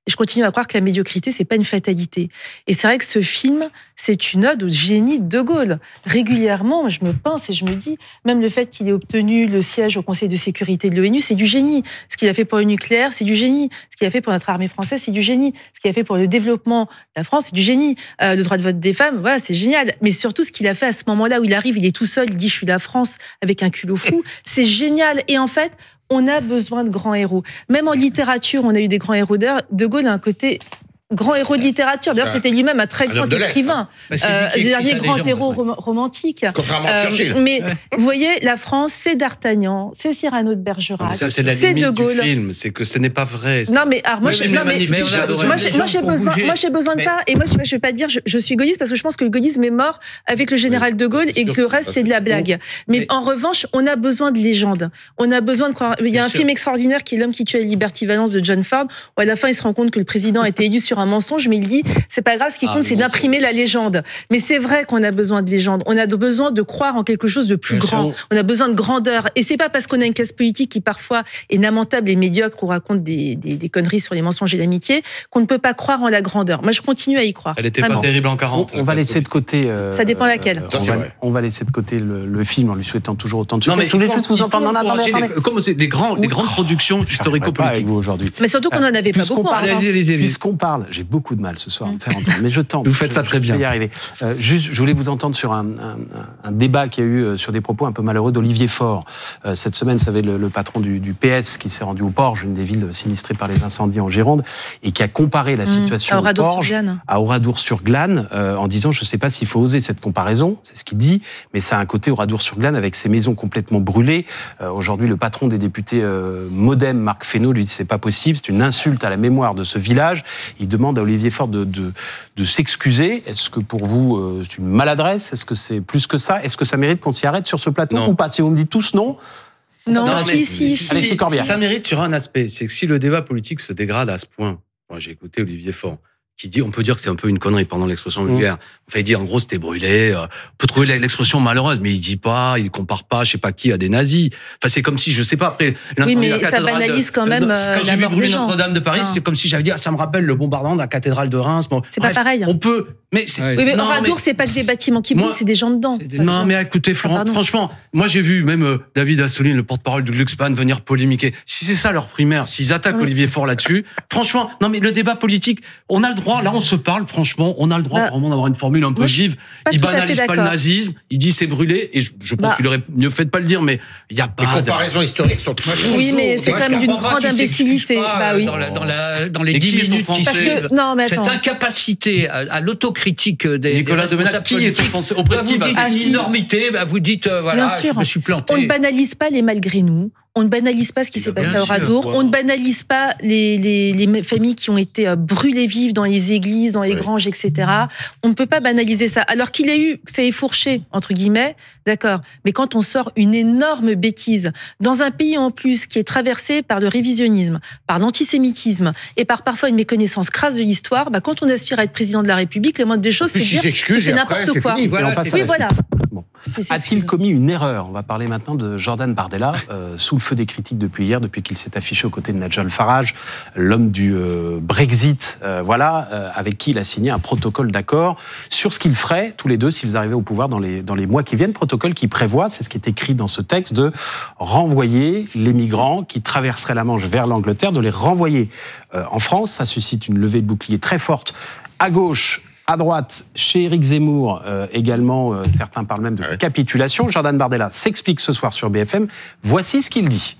Speaker 3: Et je continue à croire que la médiocrité, c'est pas une fatalité. Et c'est vrai que ce film, c'est une ode au génie de De Gaulle. Régulièrement, je me pince et je me dis, même le fait qu'il ait obtenu le siège au Conseil de sécurité de l'ONU, c'est du génie. Ce qu'il a fait pour le nucléaire, c'est du génie. Ce qu'il a fait pour notre armée française, c'est du génie. Ce qu'il a fait pour le développement de la France, c'est du génie. Euh, le droit de vote des femmes, voilà, c'est génial. Mais surtout, ce qu'il a fait à ce moment-là où il arrive, il est tout seul, il dit, je suis la France avec un culot fou. C'est génial. Et en fait, on a besoin de grands héros. Même en littérature, on a eu des grands héros. D'ailleurs, De Gaulle a un côté grand héros de littérature. D'ailleurs, c'était lui-même un très grand écrivain.
Speaker 1: Bah, c'est
Speaker 3: euh,
Speaker 1: le
Speaker 3: dernier grand héros rom- romantique.
Speaker 5: Contrairement à Churchill.
Speaker 3: Euh, mais vous voyez, la France, c'est D'Artagnan, c'est Cyrano de Bergerac,
Speaker 4: ça, c'est la
Speaker 3: c'est
Speaker 4: limite
Speaker 3: De Gaulle.
Speaker 4: Du film, c'est que ce n'est pas vrai.
Speaker 3: Non, mais alors, moi,
Speaker 1: Oui,
Speaker 3: je,
Speaker 1: mais
Speaker 3: non,
Speaker 1: les
Speaker 3: mais,
Speaker 1: manifs-
Speaker 3: si
Speaker 1: mais
Speaker 3: je-
Speaker 1: on a besoin
Speaker 3: moi,
Speaker 1: de
Speaker 3: j'ai,
Speaker 1: gens
Speaker 3: moi, j'ai
Speaker 1: pour
Speaker 3: besoin,
Speaker 1: bouger.
Speaker 3: moi, j'ai besoin de
Speaker 1: Mais-
Speaker 3: ça. Et moi, je, je vais pas dire, je, je suis gaulliste parce que je pense que le gaullisme est mort avec le général
Speaker 4: Oui,
Speaker 3: de Gaulle
Speaker 4: c'est
Speaker 3: et que
Speaker 4: sûr,
Speaker 3: le reste,
Speaker 4: ça,
Speaker 3: c'est de la
Speaker 4: c'est
Speaker 3: blague. Mais,
Speaker 1: Mais-
Speaker 3: en revanche, on a besoin de légendes. On a besoin de croire. Il y a
Speaker 1: Bien
Speaker 3: un
Speaker 1: sûr.
Speaker 3: film extraordinaire qui est L'homme qui tue à Liberty Valance de John Ford, où à la fin, il se rend compte que le président a été élu sur un mensonge, mais il dit, c'est pas grave, ce qui
Speaker 4: Ah,
Speaker 3: compte,
Speaker 4: le
Speaker 3: c'est
Speaker 4: mensonge.
Speaker 3: d'imprimer la légende. Mais c'est vrai qu'on a besoin de légendes. On a besoin de croire en quelque chose de plus
Speaker 1: Bien
Speaker 3: grand.
Speaker 1: sûr.
Speaker 3: On a besoin de grandeur. Et c'est pas parce qu'on a une classe politique qui parfois est lamentable et médiocre ou raconte des, des, des conneries sur les mensonges et l'amitié qu'on ne peut pas croire en la grandeur. Moi, je continue à y croire.
Speaker 4: Elle était
Speaker 3: Vraiment.
Speaker 4: pas terrible en
Speaker 2: On,
Speaker 4: quarante.
Speaker 2: on va laisser de côté. euh,
Speaker 3: Ça dépend laquelle.
Speaker 2: euh,
Speaker 5: Ça,
Speaker 2: on,
Speaker 5: c'est
Speaker 2: va,
Speaker 5: vrai.
Speaker 2: on va laisser de côté le, le film en lui souhaitant toujours autant de
Speaker 4: Non,
Speaker 2: succès.
Speaker 4: mais
Speaker 2: je voulais
Speaker 4: il faut-
Speaker 2: juste vous
Speaker 4: il faut
Speaker 2: entendre. Non, non, attendez,
Speaker 4: encourager
Speaker 2: attendez.
Speaker 4: les- Comme c'est des grands, des grandes productions
Speaker 2: J'arriverai pas avec
Speaker 4: historico-politiques.
Speaker 2: vous aujourd'hui.
Speaker 3: Mais surtout qu'on n'en avait pas
Speaker 2: Puisqu'on
Speaker 3: beaucoup en
Speaker 2: parle-
Speaker 3: France.
Speaker 4: Allez-y, allez-y, allez-y.
Speaker 2: Puisqu'on parle, j'ai beaucoup de mal ce soir à me faire entendre, mais je tente.
Speaker 4: Vous faites ça
Speaker 2: Je-
Speaker 4: très
Speaker 2: je vais
Speaker 4: bien.
Speaker 2: y arriver. Euh, juste, je voulais vous entendre sur un, un, un débat qu'il y a eu euh, sur des propos un peu malheureux d'Olivier Faure. Euh, cette semaine, vous savez, le, le patron du, du P S qui s'est rendu au Porge, une des villes sinistrées par les incendies en Gironde, et qui a comparé la
Speaker 3: Mmh.
Speaker 2: situation
Speaker 3: À
Speaker 2: au
Speaker 3: Oradour sur
Speaker 2: Porge
Speaker 3: Glane.
Speaker 2: à Oradour-sur-Glane, euh, en disant, je ne sais pas s'il faut oser cette comparaison, c'est ce qu'il dit, mais ça a un côté Oradour-sur-Glane avec ses maisons complètement brûlées. Euh, aujourd'hui, le patron des députés euh, Modem, Marc Fesneau, lui dit, c'est pas possible, c'est une insulte à la mémoire de ce village. Il demande à Olivier Faure de, de, de s'excuser. Est-ce que pour vous, euh, c'est une maladresse? Est-ce que c'est plus que ça? Est-ce que ça mérite qu'on s'y arrête sur ce plateau
Speaker 4: Non.
Speaker 2: ou pas? Si on me dit tous non,
Speaker 3: Non,
Speaker 4: Non,
Speaker 3: si,
Speaker 4: mais-
Speaker 3: si, si.
Speaker 2: Alexis Corbière.
Speaker 4: Ça mérite sur un aspect, c'est que si le débat politique se dégrade à ce point, moi j'ai écouté Olivier Faure, qui dit, on peut dire que c'est un peu une connerie pendant l'expression
Speaker 2: Mmh.
Speaker 4: vulgaire. Enfin, il dit, en gros, c'était brûlé. euh, on peut trouver l'expression malheureuse, mais il dit pas, il compare pas, je sais pas qui, à des nazis. Enfin, c'est comme si, je sais pas, après l'incendie
Speaker 3: Oui, mais
Speaker 4: de la
Speaker 3: ça
Speaker 4: cathédrale
Speaker 3: banalise
Speaker 4: de-
Speaker 3: quand même,
Speaker 4: de-
Speaker 3: euh,
Speaker 4: Quand
Speaker 3: la
Speaker 4: j'ai vu
Speaker 3: mort
Speaker 4: brûler
Speaker 3: des gens.
Speaker 4: Notre-Dame de Paris,
Speaker 3: Ah.
Speaker 4: c'est comme si j'avais dit, ah, ça me rappelle le bombardement de la cathédrale de Reims. Bon,
Speaker 3: C'est pas
Speaker 4: bref,
Speaker 3: pareil.
Speaker 4: On peut, mais c'est.
Speaker 1: Ouais.
Speaker 3: Oui, mais
Speaker 4: Non,
Speaker 3: Oradour,
Speaker 4: mais-
Speaker 3: c'est pas que des bâtiments qui
Speaker 4: Moi-
Speaker 3: brûlent, c'est des gens dedans.
Speaker 1: C'est des-
Speaker 4: Non, mais écoutez, Florent,
Speaker 3: Ah, pardon.
Speaker 4: franchement, moi j'ai vu même euh, David Assouline, le porte-parole du Glucksmann, venir polémiquer. Si c'est ça leur primaire, s'ils attaquent
Speaker 3: Oui.
Speaker 4: Olivier Faure là-dessus, franchement, non mais le débat politique, on a le droit, là on se parle, franchement, on a le droit
Speaker 3: Bah,
Speaker 4: vraiment d'avoir une formule un peu
Speaker 3: moi, je
Speaker 4: vive.
Speaker 3: pas
Speaker 4: Il
Speaker 3: tout à fait
Speaker 4: banalise pas le
Speaker 3: d'accord.
Speaker 4: nazisme, il dit c'est brûlé, et je, je pense
Speaker 3: Bah.
Speaker 4: qu'il aurait mieux fait de pas le dire, mais il y a pas
Speaker 5: Les
Speaker 4: de...
Speaker 5: comparaisons historiques sont très
Speaker 3: Oui, mais c'est
Speaker 1: Moi,
Speaker 3: quand
Speaker 1: je
Speaker 3: même d'une
Speaker 1: comprends pas
Speaker 3: grande
Speaker 1: qu'il s'excuse
Speaker 3: imbécilité.
Speaker 1: pas,
Speaker 3: Bah
Speaker 1: euh,
Speaker 3: oui.
Speaker 1: Dans, la- dans, la- dans les
Speaker 4: Et qui
Speaker 1: dix
Speaker 4: est
Speaker 1: minutes qui
Speaker 3: Parce
Speaker 1: suivent.
Speaker 3: que, non, mais
Speaker 1: Cette
Speaker 3: attends.
Speaker 1: incapacité à, à l'autocritique des
Speaker 4: Nicolas
Speaker 1: des
Speaker 4: Domenach,
Speaker 1: responsables
Speaker 4: qui est
Speaker 1: politiques,
Speaker 4: offensé auprès
Speaker 1: bah,
Speaker 4: de qui
Speaker 1: vous
Speaker 4: va
Speaker 1: dites
Speaker 3: Ah,
Speaker 1: une
Speaker 3: si.
Speaker 1: énormité, bah, vous dites euh, voilà,
Speaker 3: Bien sûr.
Speaker 1: je me suis planté.
Speaker 3: On ne banalise pas les malgré nous. On ne banalise pas ce qui
Speaker 4: Il
Speaker 3: s'est
Speaker 4: a
Speaker 3: passé
Speaker 4: bien
Speaker 3: à
Speaker 4: sûr,
Speaker 3: Oradour.
Speaker 4: quoi.
Speaker 3: On ne banalise pas les, les, les familles qui ont été euh, brûlées vives dans les églises, dans les
Speaker 5: Oui.
Speaker 3: granges, et cetera. On ne peut pas banaliser ça. Alors qu'il y a eu, que ça ait fourché, entre guillemets, d'accord. Mais quand on sort une énorme bêtise, dans un pays en plus qui est traversé par le révisionnisme, par l'antisémitisme et par parfois une méconnaissance crasse de l'histoire, bah, quand on aspire à être président de la République, la moindre des choses, c'est de
Speaker 5: Puis
Speaker 3: dire
Speaker 5: il
Speaker 3: que
Speaker 5: s'excuse
Speaker 3: c'est
Speaker 5: et après,
Speaker 3: n'importe
Speaker 5: c'est
Speaker 3: quoi.
Speaker 5: fini.
Speaker 1: Voilà,
Speaker 2: Et on passe
Speaker 1: c'est-
Speaker 2: à
Speaker 3: Oui,
Speaker 2: la
Speaker 3: voilà.
Speaker 2: suite. Bon.
Speaker 3: C'est- c'est-
Speaker 2: A-t-il commis une erreur? On va parler maintenant de Jordan Bardella, euh, sous le feu des critiques depuis hier, depuis qu'il s'est affiché aux côtés de Nigel Farage, l'homme du euh, Brexit, euh, voilà, euh, avec qui il a signé un protocole d'accord sur ce qu'ils feraient tous les deux s'ils arrivaient au pouvoir dans les, dans les mois qui viennent. Protocole qui prévoit, c'est ce qui est écrit dans ce texte, de renvoyer les migrants qui traverseraient la Manche vers l'Angleterre, de les renvoyer euh, en France. Ça suscite une levée de bouclier très forte à gauche. À droite, chez Éric Zemmour, euh, également, euh, certains parlent même de
Speaker 5: Ouais.
Speaker 2: capitulation. Jordan Bardella s'explique ce soir sur B F M. Voici ce qu'il dit.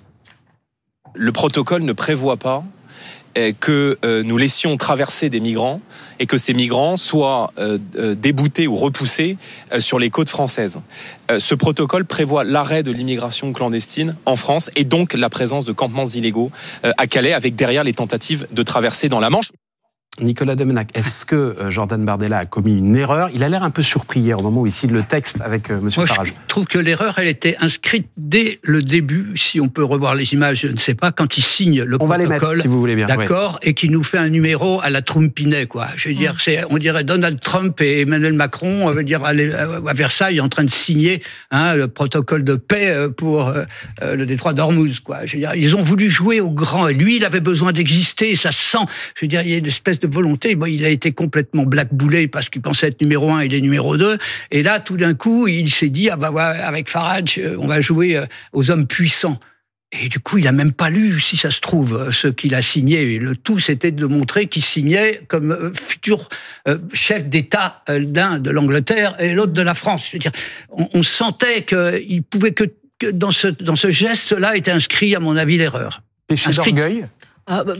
Speaker 9: Le protocole ne prévoit pas euh, que euh, nous laissions traverser des migrants et que ces migrants soient euh, euh, déboutés ou repoussés euh, sur les côtes françaises. Euh, ce protocole prévoit l'arrêt de l'immigration clandestine en France et donc la présence de campements illégaux euh, à Calais avec derrière les tentatives de traverser dans la Manche.
Speaker 2: Nicolas Domenach, est-ce que euh, Jordan Bardella a commis une erreur? Il a l'air un peu surpris hier au moment où il signe le texte avec euh, M.
Speaker 1: Moi,
Speaker 2: Farage.
Speaker 1: Je trouve que l'erreur, elle était inscrite dès le début, si on peut revoir les images, je ne sais pas, quand il signe le
Speaker 2: on
Speaker 1: protocole.
Speaker 2: Va les mettre, si vous voulez bien.
Speaker 1: D'accord, ouais. Et qui nous fait un numéro à la Trumpinet, quoi. Je veux dire, mmh. c'est, on dirait Donald Trump et Emmanuel Macron, on veut dire, à Versailles, en train de signer hein, le protocole de paix pour euh, le détroit d'Ormuz, quoi. Je veux dire, ils ont voulu jouer au grand. Et lui, il avait besoin d'exister, ça sent. Je veux dire, il y a une espèce de volonté. Bon, il a été complètement blackboulé parce qu'il pensait être numéro un, il est numéro deux. Et là, tout d'un coup, il s'est dit, ah bah, avec Farage, on va jouer aux hommes puissants. Et du coup, il a même pas lu, si ça se trouve, ce qu'il a signé. Le tout, c'était de montrer qu'il signait comme futur chef d'État d'un de l'Angleterre et l'autre de la France. Je veux dire, on, on sentait qu'il pouvait que, que dans ce, dans ce geste-là était inscrit, à mon avis, l'erreur.
Speaker 2: Péché d'orgueil.
Speaker 3: Ah, bah,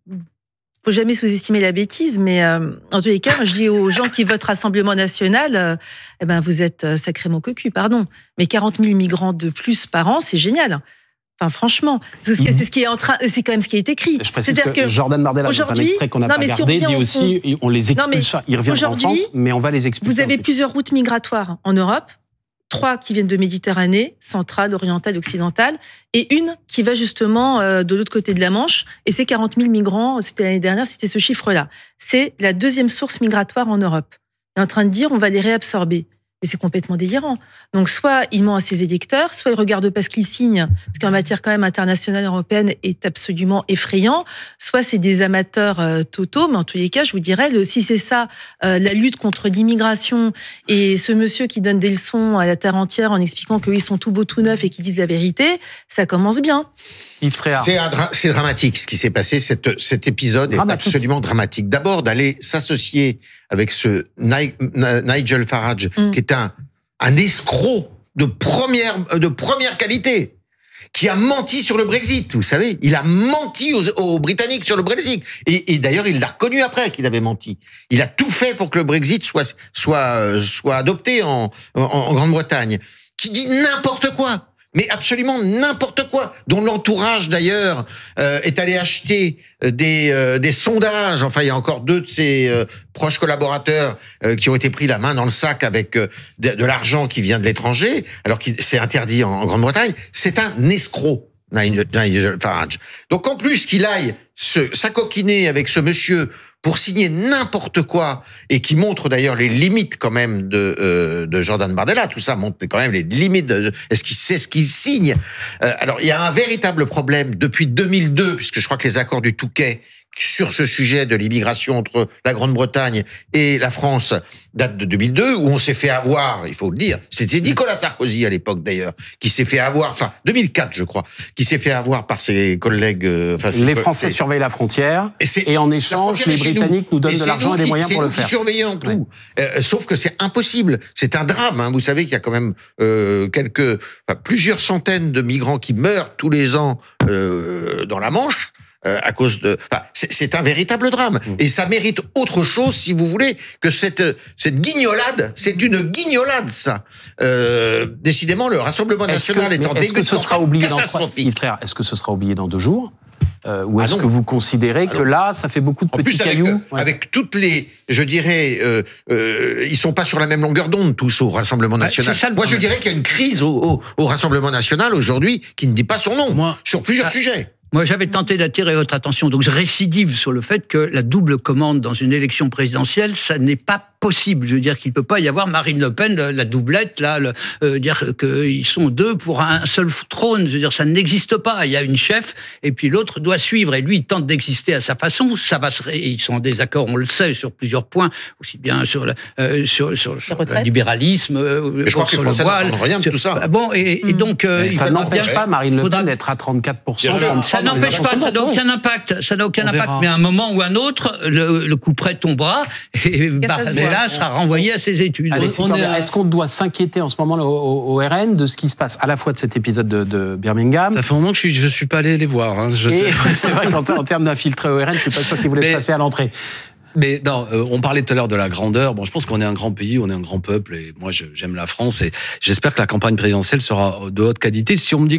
Speaker 3: faut jamais sous-estimer la bêtise, mais euh, en tous les cas, moi, je dis aux gens qui votent Rassemblement National, euh, eh ben, vous êtes sacrément cocu, pardon. Mais quarante mille migrants de plus par an, c'est génial. Enfin, franchement, c'est ce, qui, c'est ce qui est en train, c'est quand même ce qui est écrit.
Speaker 2: Je précise que, que Jordan Bardella, dans un extrait qu'on n'a pas regardé, si dit aussi, fond, on les expulse, ils reviennent en France, mais on va les expulser.
Speaker 3: Vous avez plusieurs routes migratoires en Europe. Trois qui viennent de Méditerranée, centrale, orientale, occidentale, et une qui va justement euh, de l'autre côté de la Manche. Et c'est quarante mille migrants, c'était l'année dernière, c'était ce chiffre-là. C'est la deuxième source migratoire en Europe. Il est en train de dire on va les réabsorber. Mais c'est complètement délirant. Donc soit il ment à ses électeurs, soit il regarde pas ce qu'il signe, ce qui en matière quand même internationale européenne est absolument effrayant, soit c'est des amateurs euh, totaux, mais en tous les cas, je vous dirais, le, si c'est ça, euh, la lutte contre l'immigration, et ce monsieur qui donne des leçons à la terre entière en expliquant qu'ils sont tout beaux, tout neufs et qu'ils disent la vérité, ça commence bien.
Speaker 5: C'est, un dra- c'est dramatique ce qui s'est passé. Cette, cet épisode dramatique. Est absolument dramatique. D'abord, d'aller s'associer avec ce Ni- Nigel Farage, mm. qui est un, un escroc de première, de première qualité, qui a menti sur le Brexit. Vous savez, il a menti aux, aux Britanniques sur le Brexit. Et, et d'ailleurs, il l'a reconnu après qu'il avait menti. Il a tout fait pour que le Brexit soit, soit, soit adopté en, en, en Grande-Bretagne. Qui dit n'importe quoi. Mais absolument n'importe quoi, dont l'entourage d'ailleurs euh, est allé acheter des euh, des sondages. Enfin, il y a encore deux de ses euh, proches collaborateurs euh, qui ont été pris la main dans le sac avec euh, de, de l'argent qui vient de l'étranger, alors que c'est interdit en, en Grande-Bretagne. C'est un escroc, Nigel Farage. Donc en plus qu'il aille se s'acoquiner avec ce monsieur pour signer n'importe quoi, et qui montre d'ailleurs les limites quand même de, euh, de Jordan Bardella. Tout ça montre quand même les limites de, est-ce qu'il sait ce qu'il signe? euh, Alors, il y a un véritable problème depuis deux mille deux, puisque je crois que les accords du Touquet sur ce sujet de l'immigration entre la Grande-Bretagne et la France datent de deux mille deux, où on s'est fait avoir, il faut le dire, c'était Nicolas Sarkozy à l'époque d'ailleurs, qui s'est fait avoir, enfin deux mille quatre je crois, qui s'est fait avoir par ses collègues... Euh, enfin,
Speaker 2: les Français surveillent la frontière, et, et en échange, les Britanniques nous, nous donnent de l'argent et des moyens pour le faire.
Speaker 5: C'est nous qui surveillons tout, ouais. euh, sauf que c'est impossible, c'est un drame, hein. Vous savez qu'il y a quand même euh, quelques, enfin, plusieurs centaines de migrants qui meurent tous les ans euh, dans la Manche, Euh, à cause de, enfin, c'est, c'est un véritable drame, mmh. et ça mérite autre chose, si vous voulez, que cette cette guignolade. C'est une guignolade, ça. Euh, décidément, le Rassemblement national est, que, est en
Speaker 2: est-ce que ce sera oublié dans
Speaker 5: Yves
Speaker 2: Frère, est-ce que ce sera oublié dans deux jours, euh, ou est-ce ah que vous considérez que là, ça fait beaucoup de
Speaker 5: en
Speaker 2: petits
Speaker 5: plus, avec,
Speaker 2: cailloux
Speaker 5: ouais. avec toutes les, je dirais, euh, euh, ils sont pas sur la même longueur d'onde tous au Rassemblement national. Ouais, ça, Moi, je dirais qu'il y a une crise au, au, au Rassemblement national aujourd'hui qui ne dit pas son nom. Moi, sur plusieurs ça... sujets.
Speaker 1: Moi, j'avais tenté d'attirer votre attention, donc je récidive sur le fait que la double commande dans une élection présidentielle, ça n'est pas possible. Je veux dire qu'il ne peut pas y avoir Marine Le Pen, la doublette, là, le, euh, dire qu'ils sont deux pour un seul trône. Je veux dire, ça n'existe pas. Il y a une chef, et puis l'autre doit suivre. Et lui, il tente d'exister à sa façon. Ça va se... Ils sont en désaccord, on le sait, sur plusieurs points, aussi bien sur, la, euh, sur, sur, sur le libéralisme, euh,
Speaker 5: je crois que
Speaker 1: sur
Speaker 5: le
Speaker 1: voile.
Speaker 5: Rien de tout ça.
Speaker 1: Bon, et, et donc... Euh,
Speaker 2: ça n'empêche pas Marine Le Pen d'être à trente-quatre pour cent.
Speaker 1: Ça n'empêche pas, ça n'a aucun impact. Ça n'a aucun impact. Mais à un moment ou à un autre, le, le coup près tombera, et Bardella sera renvoyé à ses études.
Speaker 2: Allez, on est à... Est-ce qu'on doit s'inquiéter en ce moment au, au, au R N de ce qui se passe à la fois de cet épisode de, de Birmingham?
Speaker 4: Ça fait un moment que je suis, je suis pas allé les voir. Hein. Je
Speaker 2: et sais. C'est vrai qu'en en termes d'infiltré au R N, je suis pas sûr qu'ils voulaient Mais... se passer à l'entrée.
Speaker 4: Mais non, euh, on parlait tout à l'heure de la grandeur. Bon, je pense qu'on est un grand pays, on est un grand peuple, et moi je, j'aime la France, et j'espère que la campagne présidentielle sera de haute qualité. Si on me dit que la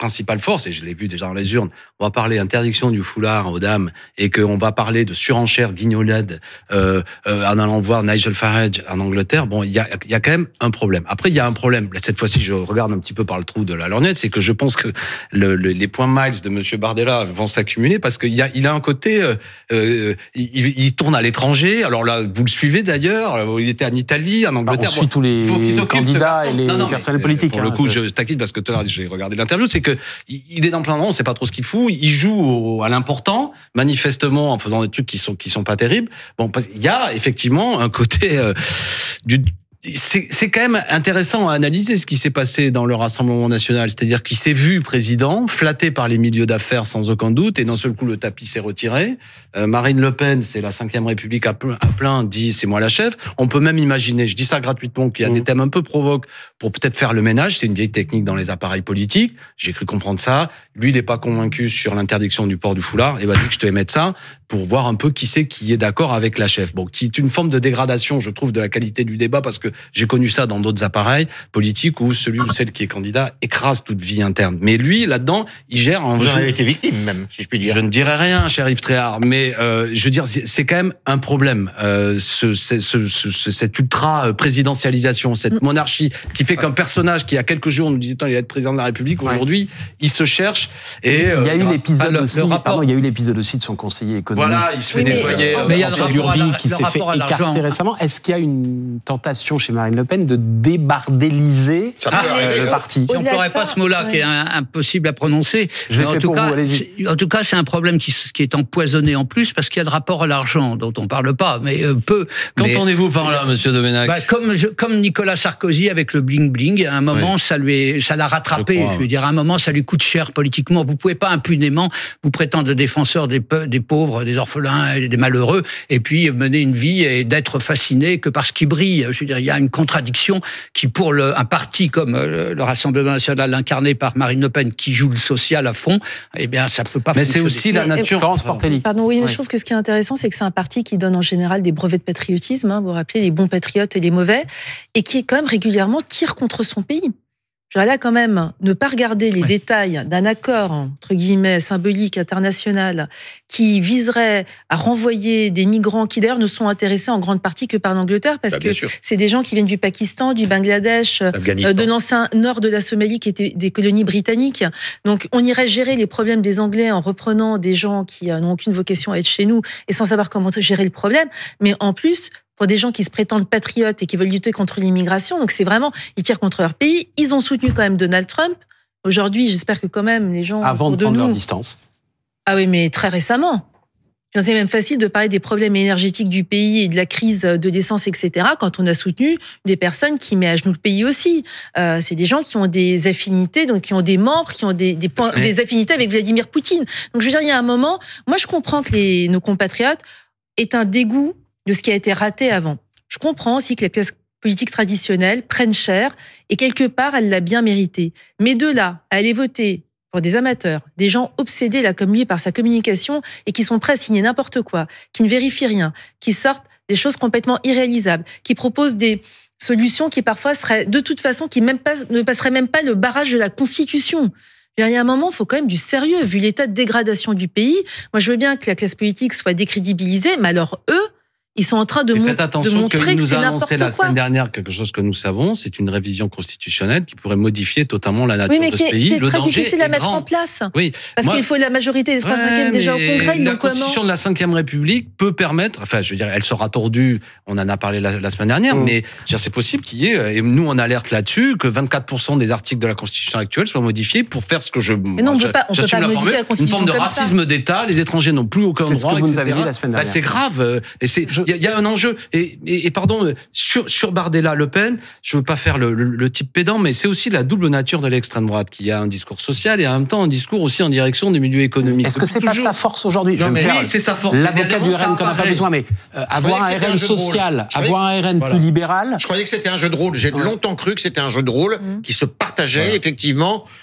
Speaker 4: principale force, et je l'ai vu déjà dans les urnes, on va parler interdiction du foulard aux dames, et qu'on va parler de surenchère guignolade euh, euh, en allant voir Nigel Farage en Angleterre, bon, il y a, y a quand même un problème. Après, il y a un problème. Là, cette fois-ci, je regarde un petit peu par le trou de la lorgnette, c'est que je pense que le, le, les points miles de Monsieur Bardella vont s'accumuler parce qu'il y a, il a un côté, euh, euh, il, il tourne à l'étranger. Alors là, vous le suivez d'ailleurs. Il était en Italie, en Angleterre.
Speaker 2: On suit tous les candidats et les
Speaker 4: non, non,
Speaker 2: personnels
Speaker 4: mais,
Speaker 2: politiques.
Speaker 4: Pour hein, le coup, je taquine parce que tout à l'heure, j'ai regardé l'interview. C'est que il est dans plein rond, on sait pas trop ce qu'il fout. Il joue au, à l'important, manifestement, en faisant des trucs qui sont qui sont pas terribles. Bon, il y a effectivement un côté euh, du C'est, c'est quand même intéressant à analyser ce qui s'est passé dans le Rassemblement national. C'est-à-dire qu'il s'est vu président, flatté par les milieux d'affaires sans aucun doute, et d'un seul coup, le tapis s'est retiré. Euh, Marine Le Pen, c'est la cinquième République à plein, à plein, dit c'est moi la chef. On peut même imaginer, je dis ça gratuitement, qu'il y a mmh. des thèmes un peu provoques pour peut-être faire le ménage. C'est une vieille technique dans les appareils politiques. J'ai cru comprendre ça. Lui, il n'est pas convaincu sur l'interdiction du port du foulard. Il va dire que je te vais mettre ça pour voir un peu qui c'est qui est d'accord avec la chef. Bon, qui est une forme de dégradation, je trouve, de la qualité du débat, parce que j'ai connu ça dans d'autres appareils politiques où celui ou celle qui est candidat écrase toute vie interne. Mais lui, là-dedans, il gère en...
Speaker 5: Vous en avez été victime, même, si je puis dire.
Speaker 4: Je ne dirais rien, cher Yves Tréhard, mais euh, je veux dire, c'est quand même un problème, euh, ce, ce, ce, ce, cette ultra-présidentialisation, cette monarchie qui fait qu'un personnage qui, il y a quelques jours, nous disait qu'il allait être président de la République, aujourd'hui, il se cherche et...
Speaker 2: Il y a eu l'épisode
Speaker 4: le,
Speaker 2: aussi,
Speaker 4: le rapport...
Speaker 2: pardon, il y a eu l'épisode aussi de son conseiller économique.
Speaker 4: Voilà, il se fait oui, nettoyer.
Speaker 2: Mais, euh, mais il y a François Durville qui s'est fait écarter récemment. Est-ce qu'il y a une tentation chez Marine Le Pen de débardéliser
Speaker 5: ah,
Speaker 2: euh, le parti?
Speaker 1: On n'emploierait pas ce mot-là, ouais. qui est impossible à prononcer.
Speaker 2: Je l'ai fait pour
Speaker 1: cas,
Speaker 2: vous, allez-y.
Speaker 1: En tout cas, c'est un problème qui, qui est empoisonné en plus, parce qu'il y a le rapport à l'argent, dont on ne parle pas, mais euh, peu.
Speaker 4: Qu'entendez-vous par là, monsieur Domenech?
Speaker 1: bah, comme, je, comme Nicolas Sarkozy avec le bling-bling, à un moment, oui. ça, lui, ça l'a rattrapé. Je, crois, je veux ouais. dire, à un moment, ça lui coûte cher politiquement. Vous ne pouvez pas impunément vous prétendre défenseur des, des pauvres, des orphelins, des malheureux, et puis mener une vie et d'être fasciné que parce qu'il brille. Je veux dire, il y a une contradiction qui, pour le, un parti comme le, le Rassemblement national incarné par Marine Le Pen, qui joue le social à fond, eh bien, ça peut pas.
Speaker 4: Mais c'est aussi la nature.
Speaker 2: Florence Portelli.
Speaker 3: Pardon, oui, mais oui. je trouve que ce qui est intéressant, c'est que c'est un parti qui donne en général des brevets de patriotisme. Hein, vous vous rappelez, les bons patriotes et les mauvais, et qui quand même régulièrement tire contre son pays. Genre là, quand même, ne pas regarder les ouais. détails d'un accord, entre guillemets, symbolique, international, qui viserait à renvoyer des migrants qui, d'ailleurs, ne sont intéressés en grande partie que par l'Angleterre, parce bah, que sûr. c'est des gens qui viennent du Pakistan, du Bangladesh, euh, de l'ancien nord de la Somalie, qui étaient des colonies britanniques. Donc, on irait gérer les problèmes des Anglais en reprenant des gens qui n'ont aucune vocation à être chez nous et sans savoir comment gérer le problème. Mais en plus... pour des gens qui se prétendent patriotes et qui veulent lutter contre l'immigration. Donc c'est vraiment, ils tirent contre leur pays. Ils ont soutenu quand même Donald Trump. Aujourd'hui, j'espère que quand même les gens...
Speaker 2: Avant de
Speaker 3: de
Speaker 2: prendre
Speaker 3: nous...
Speaker 2: leur distance.
Speaker 3: Ah oui, mais très récemment. C'est même facile de parler des problèmes énergétiques du pays et de la crise de l'essence, et cetera, quand on a soutenu des personnes qui mettent à genoux le pays aussi. Euh, c'est des gens qui ont des affinités, donc qui ont des membres, qui ont des, des, des affinités avec Vladimir Poutine. Donc je veux dire, il y a un moment... Moi, je comprends que les, nos compatriotes aient un dégoût de ce qui a été raté avant. Je comprends aussi que les classes politiques traditionnelles prennent cher et quelque part, elle l'a bien mérité. Mais de là à aller voter pour des amateurs, des gens obsédés là comme lui par sa communication et qui sont prêts à signer n'importe quoi, qui ne vérifient rien, qui sortent des choses complètement irréalisables, qui proposent des solutions qui parfois seraient de toute façon, qui même pas, ne passeraient même pas le barrage de la Constitution. Il y a un moment, il faut quand même du sérieux, vu l'état de dégradation du pays. Moi, je veux bien que la classe politique soit décrédibilisée, mais alors eux, ils sont en train de, mon-
Speaker 4: faites attention
Speaker 3: de montrer
Speaker 4: qu'il
Speaker 3: que
Speaker 4: nous
Speaker 3: c'est
Speaker 4: a
Speaker 3: n'importe
Speaker 4: annoncé la
Speaker 3: quoi.
Speaker 4: semaine dernière quelque chose que nous savons, c'est une révision constitutionnelle qui pourrait modifier totalement la nature
Speaker 3: oui, mais
Speaker 4: de
Speaker 3: qui
Speaker 4: ce
Speaker 3: est,
Speaker 4: pays.
Speaker 3: qui est
Speaker 4: Le
Speaker 3: très
Speaker 4: danger
Speaker 3: difficile à
Speaker 4: est
Speaker 3: mettre
Speaker 4: grand.
Speaker 3: en place.
Speaker 4: Oui,
Speaker 3: parce
Speaker 4: moi,
Speaker 3: qu'il faut la majorité des trois
Speaker 4: ouais,
Speaker 3: cinquièmes déjà au Congrès.
Speaker 4: La
Speaker 3: Donc
Speaker 4: constitution
Speaker 3: comment...
Speaker 4: de la cinquième République peut permettre, enfin, je veux dire, elle sera tordue. On en a parlé la, la semaine dernière, mmh. mais je veux dire, c'est possible qu'il y ait, et nous on alerte là-dessus, que vingt-quatre pour cent des articles de la Constitution actuelle soient modifiés pour faire ce que je.
Speaker 3: Mais non, on
Speaker 4: je,
Speaker 3: peut pas, on peut pas
Speaker 4: la
Speaker 3: modifier
Speaker 4: formule,
Speaker 3: la Constitution
Speaker 4: une forme de
Speaker 3: comme
Speaker 4: racisme
Speaker 3: ça.
Speaker 4: d'État. Les étrangers n'ont plus aucun
Speaker 2: c'est
Speaker 4: droit.
Speaker 2: Ce que vous
Speaker 4: et
Speaker 2: nous avez dit la semaine dernière.
Speaker 4: Bah, c'est grave. Et c'est, il y, y a un enjeu. Et, et, et pardon, sur, sur Bardella, Le Pen, je veux pas faire le, le, le type pédant, mais c'est aussi la double nature de l'extrême droite, qui a un discours social et en même temps un discours aussi en direction des milieux économiques.
Speaker 2: Est-ce que c'est
Speaker 4: toujours...
Speaker 2: pas sa force aujourd'hui?
Speaker 4: Non, mais oui, c'est sa force.
Speaker 2: L'avocat du R N qu'on n'a pas besoin, mais euh, avoir un R N social, avoir un R N
Speaker 5: voilà.
Speaker 2: plus libéral.
Speaker 5: Je croyais que c'était un jeu de rôle. J'ai ouais. longtemps cru que c'était un jeu de rôle mmh. qui se partageait voilà. effectivement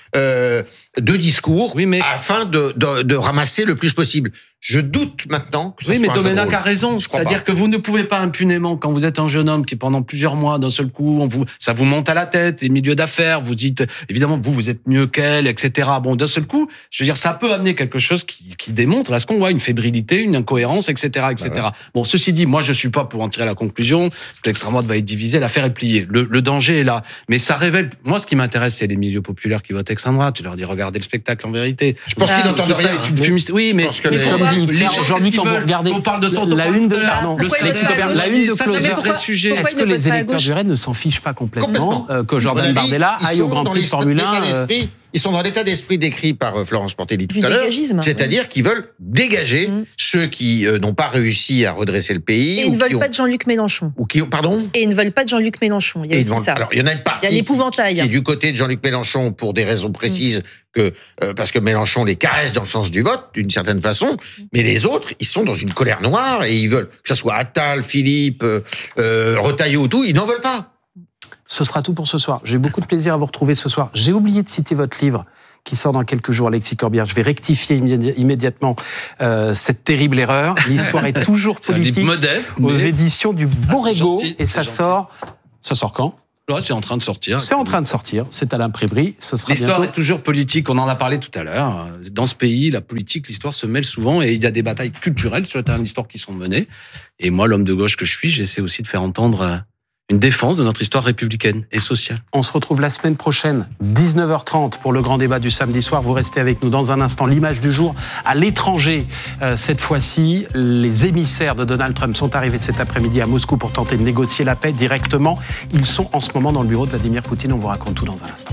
Speaker 5: euh, de discours
Speaker 4: oui, mais...
Speaker 5: afin de, de, de ramasser le plus possible. Je doute maintenant que ça
Speaker 4: Oui,
Speaker 5: soit
Speaker 4: mais
Speaker 5: un jeu de
Speaker 4: Domenech
Speaker 5: rôle.
Speaker 4: a raison. C'est-à-dire que vous ne pouvez pas impunément, quand vous êtes un jeune homme qui pendant plusieurs mois, d'un seul coup, on vous, ça vous monte à la tête, les milieux d'affaires, vous dites, évidemment, vous, vous êtes mieux qu'elle, et cetera. Bon, d'un seul coup, je veux dire, ça peut amener quelque chose qui, qui démontre, là, ce qu'on voit, une fébrilité, une incohérence, et cetera, et cetera. Bah ouais. Bon, ceci dit, moi, je suis pas pour en tirer la conclusion que l'extrême droite va être divisée, l'affaire est pliée. Le, le danger est là. Mais ça révèle, moi, ce qui m'intéresse, c'est les milieux populaires qui votent extrême droite. Tu leur dis, regardez le spectacle en vérité.
Speaker 5: Je pense qu'ils n'entendent rien.
Speaker 4: Tu me fumes, oui, mais,
Speaker 5: mais
Speaker 2: les gens, aujourd'hui, quand vous regardez
Speaker 4: on parle de son
Speaker 2: la une de, pardon,
Speaker 4: le
Speaker 2: la une de Closer,
Speaker 4: sujet.
Speaker 2: Est-ce que les électeurs du R N ne s'en fichent pas complètement, euh, que Jordan Bardella aille au Grand Prix de Formule un euh...
Speaker 5: Ils sont dans l'état d'esprit décrit par Florence Portelli tout à l'heure, c'est-à-dire qu'ils veulent dégager mmh. ceux qui euh, n'ont pas réussi à redresser le pays.
Speaker 3: Et ils ne veulent ont... pas de Jean-Luc Mélenchon.
Speaker 5: Ou qui, pardon
Speaker 3: Et ils ne veulent pas de Jean-Luc Mélenchon. Il y a aussi
Speaker 5: vont...
Speaker 3: ça.
Speaker 5: Alors, il y en a une partie
Speaker 3: il y a l'épouvantail.
Speaker 5: qui est du côté de Jean-Luc Mélenchon pour des raisons précises, mmh. que, euh, parce que Mélenchon les caresse dans le sens du vote, d'une certaine façon, mmh. mais les autres, ils sont dans une colère noire et ils veulent, que ce soit Attal, Philippe, euh, euh, Retailleau, tout, ils n'en veulent pas.
Speaker 2: Ce sera tout pour ce soir. J'ai beaucoup de plaisir à vous retrouver ce soir. J'ai oublié de citer votre livre qui sort dans quelques jours, Alexis Corbière. Je vais rectifier immédi- immédiatement euh, cette terrible erreur. L'histoire est toujours politique.
Speaker 4: C'est un livre modeste,
Speaker 2: aux éditions du Borrego.
Speaker 4: Ah,
Speaker 2: et ça sort... Ça sort quand ?
Speaker 4: Ouais, c'est en train de sortir.
Speaker 2: C'est en train de sortir. C'est à l'imprimerie. Ce sera
Speaker 4: L'histoire
Speaker 2: bientôt.
Speaker 4: est toujours politique. On en a parlé tout à l'heure. Dans ce pays, la politique, l'histoire se mêle souvent et il y a des batailles culturelles sur le terrain de l'histoire qui sont menées. Et moi, l'homme de gauche que je suis, j'essaie aussi de faire entendre une défense de notre histoire républicaine et sociale.
Speaker 2: On se retrouve la semaine prochaine, dix-neuf heures trente, pour le grand débat du samedi soir. Vous restez avec nous dans un instant. L'image du jour à l'étranger. Euh, cette fois-ci, les émissaires de Donald Trump sont arrivés cet après-midi à Moscou pour tenter de négocier la paix directement. Ils sont en ce moment dans le bureau de Vladimir Poutine. On vous raconte tout dans un instant.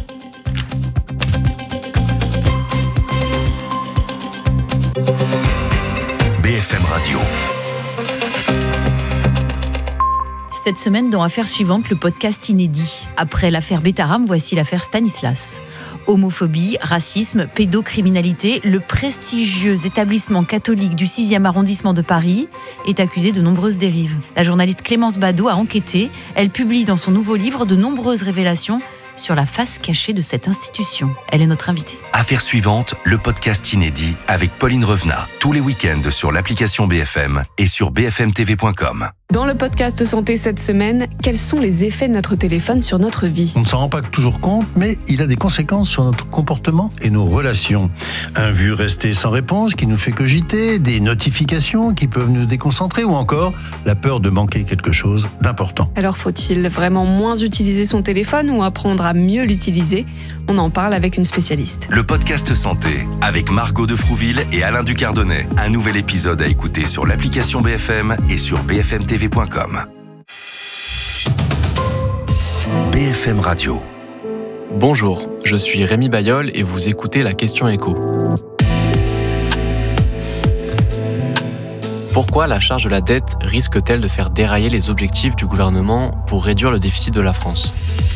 Speaker 10: B F M Radio.
Speaker 11: Cette semaine, dans Affaires suivantes, le podcast inédit. Après l'affaire Betaram, voici l'affaire Stanislas. Homophobie, racisme, pédocriminalité, le prestigieux établissement catholique du sixième arrondissement de Paris est accusé de nombreuses dérives. La journaliste Clémence Badaud a enquêté. Elle publie dans son nouveau livre de nombreuses révélations sur la face cachée de cette institution. Elle est notre invitée.
Speaker 10: Affaires suivantes, le podcast inédit avec Pauline Revenat. Tous les week-ends sur l'application B F M et sur b f m t v point com.
Speaker 12: Dans le podcast Santé cette semaine, quels sont les effets de notre téléphone sur notre vie ?
Speaker 13: On ne s'en rend pas toujours compte, mais il a des conséquences sur notre comportement et nos relations. Un vu resté sans réponse qui nous fait cogiter, des notifications qui peuvent nous déconcentrer ou encore la peur de manquer quelque chose d'important.
Speaker 12: Alors faut-il vraiment moins utiliser son téléphone ou apprendre à mieux l'utiliser ? On en parle avec une spécialiste.
Speaker 10: Le podcast Santé avec Margot de Frouville et Alain Ducardonnet. Un nouvel épisode à écouter sur l'application B F M et sur b f m t v point com. B F M Radio.
Speaker 14: Bonjour, je suis Rémi Bayol et vous écoutez La Question Écho. Pourquoi la charge de la dette risque-t-elle de faire dérailler les objectifs du gouvernement pour réduire le déficit de la France ?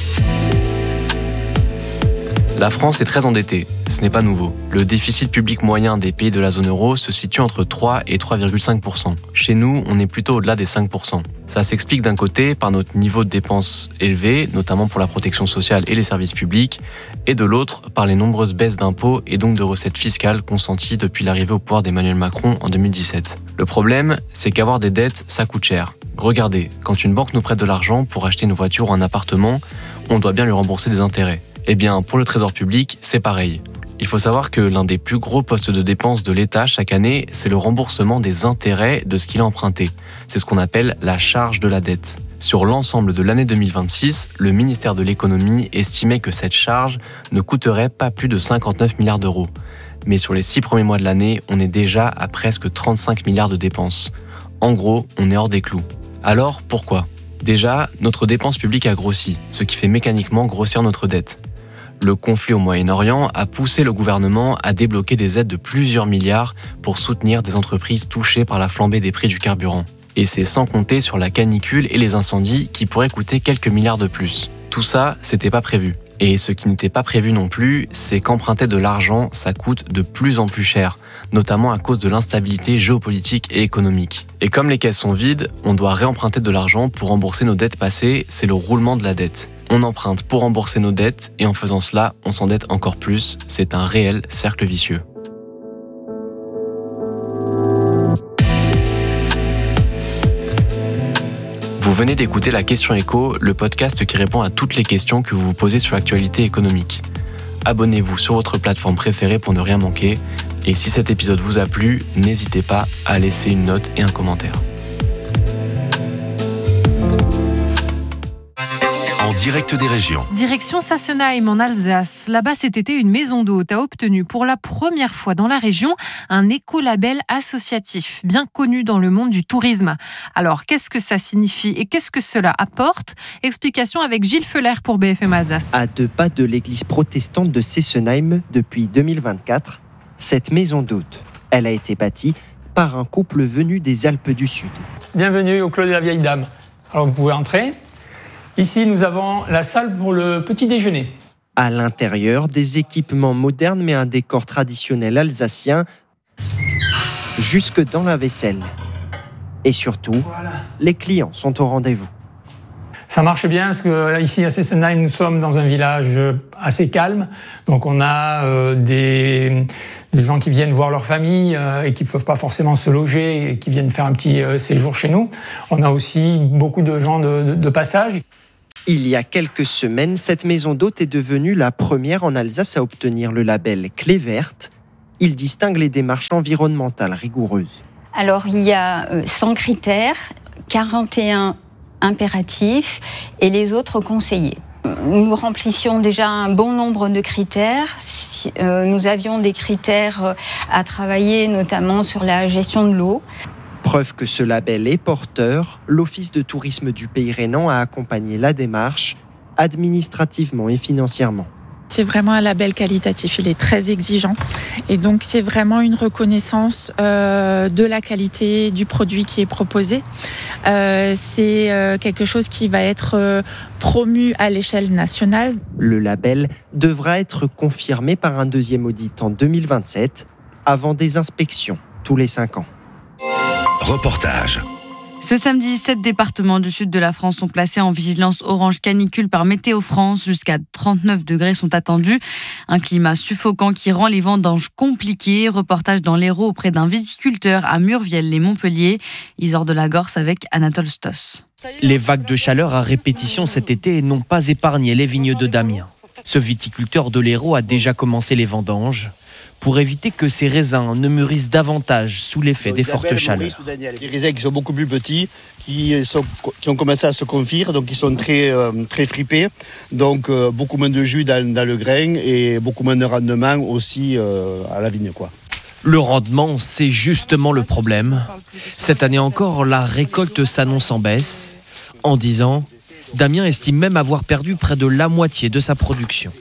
Speaker 14: La France est très endettée, ce n'est pas nouveau. Le déficit public moyen des pays de la zone euro se situe entre trois et trois virgule cinq pour cent. Chez nous, on est plutôt au-delà des cinq pour cent. Ça s'explique d'un côté par notre niveau de dépenses élevé, notamment pour la protection sociale et les services publics, et de l'autre par les nombreuses baisses d'impôts et donc de recettes fiscales consenties depuis l'arrivée au pouvoir d'Emmanuel Macron en deux mille dix-sept. Le problème, c'est qu'avoir des dettes, ça coûte cher. Regardez, quand une banque nous prête de l'argent pour acheter une voiture ou un appartement, on doit bien lui rembourser des intérêts. Eh bien, pour le Trésor public, c'est pareil. Il faut savoir que l'un des plus gros postes de dépenses de l'État chaque année, c'est le remboursement des intérêts de ce qu'il a emprunté. C'est ce qu'on appelle la charge de la dette. Sur l'ensemble de l'année deux mille vingt-six, le ministère de l'Économie estimait que cette charge ne coûterait pas plus de cinquante-neuf milliards d'euros. Mais sur les six premiers mois de l'année, on est déjà à presque trente-cinq milliards de dépenses. En gros, on est hors des clous. Alors, pourquoi ? Déjà, notre dépense publique a grossi, ce qui fait mécaniquement grossir notre dette. Le conflit au Moyen-Orient a poussé le gouvernement à débloquer des aides de plusieurs milliards pour soutenir des entreprises touchées par la flambée des prix du carburant. Et c'est sans compter sur la canicule et les incendies qui pourraient coûter quelques milliards de plus. Tout ça, c'était pas prévu. Et ce qui n'était pas prévu non plus, c'est qu'emprunter de l'argent, ça coûte de plus en plus cher, notamment à cause de l'instabilité géopolitique et économique. Et comme les caisses sont vides, on doit réemprunter de l'argent pour rembourser nos dettes passées, c'est le roulement de la dette. On emprunte pour rembourser nos dettes et en faisant cela, on s'endette encore plus. C'est un réel cercle vicieux. Vous venez d'écouter La Question Éco, le podcast qui répond à toutes les questions que vous vous posez sur l'actualité économique. Abonnez-vous sur votre plateforme préférée pour ne rien manquer. Et si cet épisode vous a plu, n'hésitez pas à laisser une note et un commentaire.
Speaker 10: En direct des régions.
Speaker 15: Direction Sassenheim en Alsace. Là-bas, cet été, une maison d'hôtes a obtenu pour la première fois dans la région un écolabel associatif, bien connu dans le monde du tourisme. Alors, qu'est-ce que ça signifie et qu'est-ce que cela apporte ? Explication avec Gilles Feller pour B F M Alsace.
Speaker 16: À deux pas de l'église protestante de Sassenheim depuis deux mille vingt-quatre, cette maison d'hôtes, elle a été bâtie par un couple venu des Alpes du Sud.
Speaker 17: Bienvenue au Clos de la Vieille Dame. Alors, vous pouvez entrer. Ici, nous avons la salle pour le petit déjeuner.
Speaker 16: À l'intérieur, des équipements modernes mais un décor traditionnel alsacien, jusque dans la vaisselle. Et surtout, voilà. Les clients sont au rendez-vous.
Speaker 17: Ça marche bien parce que ici à Sassenheim, nous sommes dans un village assez calme. Donc on a euh, des, des gens qui viennent voir leur famille euh, et qui ne peuvent pas forcément se loger et qui viennent faire un petit euh, séjour chez nous. On a aussi beaucoup de gens de, de, de passage.
Speaker 16: Il y a quelques semaines, cette maison d'hôtes est devenue la première en Alsace à obtenir le label Clé verte. Il distingue les démarches environnementales rigoureuses.
Speaker 18: Alors, il y a cent critères, quarante et un impératifs et les autres conseillés. Nous remplissions déjà un bon nombre de critères. Nous avions des critères à travailler, notamment sur la gestion de l'eau.
Speaker 16: Preuve que ce label est porteur, l'Office de tourisme du Pays rhénan a accompagné la démarche, administrativement et financièrement.
Speaker 19: C'est vraiment un label qualitatif, il est très exigeant et donc c'est vraiment une reconnaissance euh, de la qualité du produit qui est proposé. Euh, c'est euh, quelque chose qui va être euh, promu à l'échelle nationale.
Speaker 16: Le label devra être confirmé par un deuxième audit en deux mille vingt-sept, avant des inspections tous les cinq ans.
Speaker 10: Reportage.
Speaker 11: Ce samedi, sept départements du sud de la France sont placés en vigilance orange canicule par Météo France. Jusqu'à trente-neuf degrés sont attendus. Un climat suffocant qui rend les vendanges compliquées. Reportage dans l'Hérault auprès d'un viticulteur à Murviel-les-Montpellier. Isor de la Gorse avec Anatole Stoss.
Speaker 20: Les vagues de chaleur à répétition cet été n'ont pas épargné les vignes de Damien. Ce viticulteur de l'Hérault a déjà commencé les vendanges pour éviter que ces raisins ne mûrissent davantage sous l'effet des fortes chaleurs.
Speaker 21: Les raisins qui sont beaucoup plus petits, qui, sont, qui ont commencé à se confire, donc ils sont très, euh, très fripés, donc euh, beaucoup moins de jus dans, dans le grain et beaucoup moins de rendement aussi euh, à la vigne, quoi.
Speaker 20: Le rendement, c'est justement le problème. Cette année encore, la récolte s'annonce en baisse. En dix ans, Damien estime même avoir perdu près de la moitié de sa production.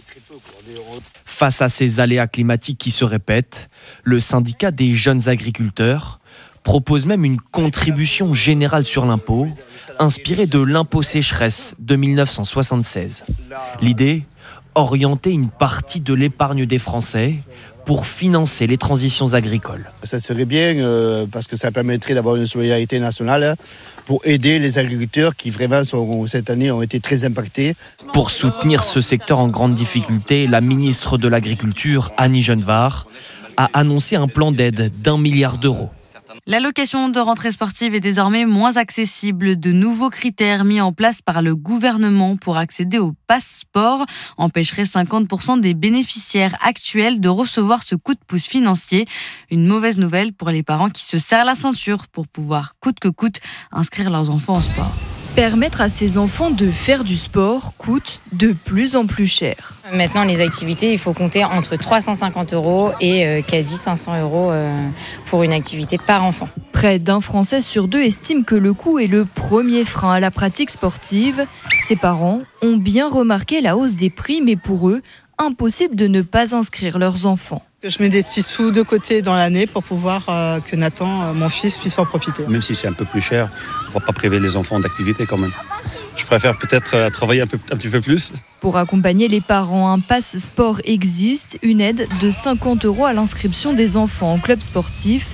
Speaker 20: Face à ces aléas climatiques qui se répètent, le syndicat des jeunes agriculteurs propose même une contribution générale sur l'impôt, inspirée de l'impôt sécheresse de mille neuf cent soixante-seize. L'idée, orienter une partie de l'épargne des Français pour financer les transitions agricoles.
Speaker 21: Ça serait bien euh, parce que ça permettrait d'avoir une solidarité nationale pour aider les agriculteurs qui vraiment sont, cette année ont été très impactés.
Speaker 20: Pour soutenir ce secteur en grande difficulté, la ministre de l'Agriculture, Annie Genevard, a annoncé un plan d'aide d'un milliard d'euros.
Speaker 11: L'allocation de rentrée sportive est désormais moins accessible. De nouveaux critères mis en place par le gouvernement pour accéder au passeport empêcheraient cinquante pour cent des bénéficiaires actuels de recevoir ce coup de pouce financier. Une mauvaise nouvelle pour les parents qui se serrent la ceinture pour pouvoir coûte que coûte inscrire leurs enfants au sport.
Speaker 22: Permettre à ses enfants de faire du sport coûte de plus en plus cher.
Speaker 23: Maintenant, les activités, il faut compter entre trois cent cinquante euros et euh, quasi cinq cents euros euh, pour une activité par enfant.
Speaker 22: Près d'un Français sur deux estime que le coût est le premier frein à la pratique sportive. Ses parents ont bien remarqué la hausse des prix, mais pour eux, impossible de ne pas inscrire leurs enfants.
Speaker 24: Je mets des petits sous de côté dans l'année pour pouvoir euh, que Nathan, euh, mon fils, puisse en profiter.
Speaker 25: Même si c'est un peu plus cher, on ne va pas priver les enfants d'activité quand même. Je préfère peut-être euh, travailler un, peu, un petit peu plus.
Speaker 22: Pour accompagner les parents, un pass sport existe, une aide de cinquante euros à l'inscription des enfants en club sportif.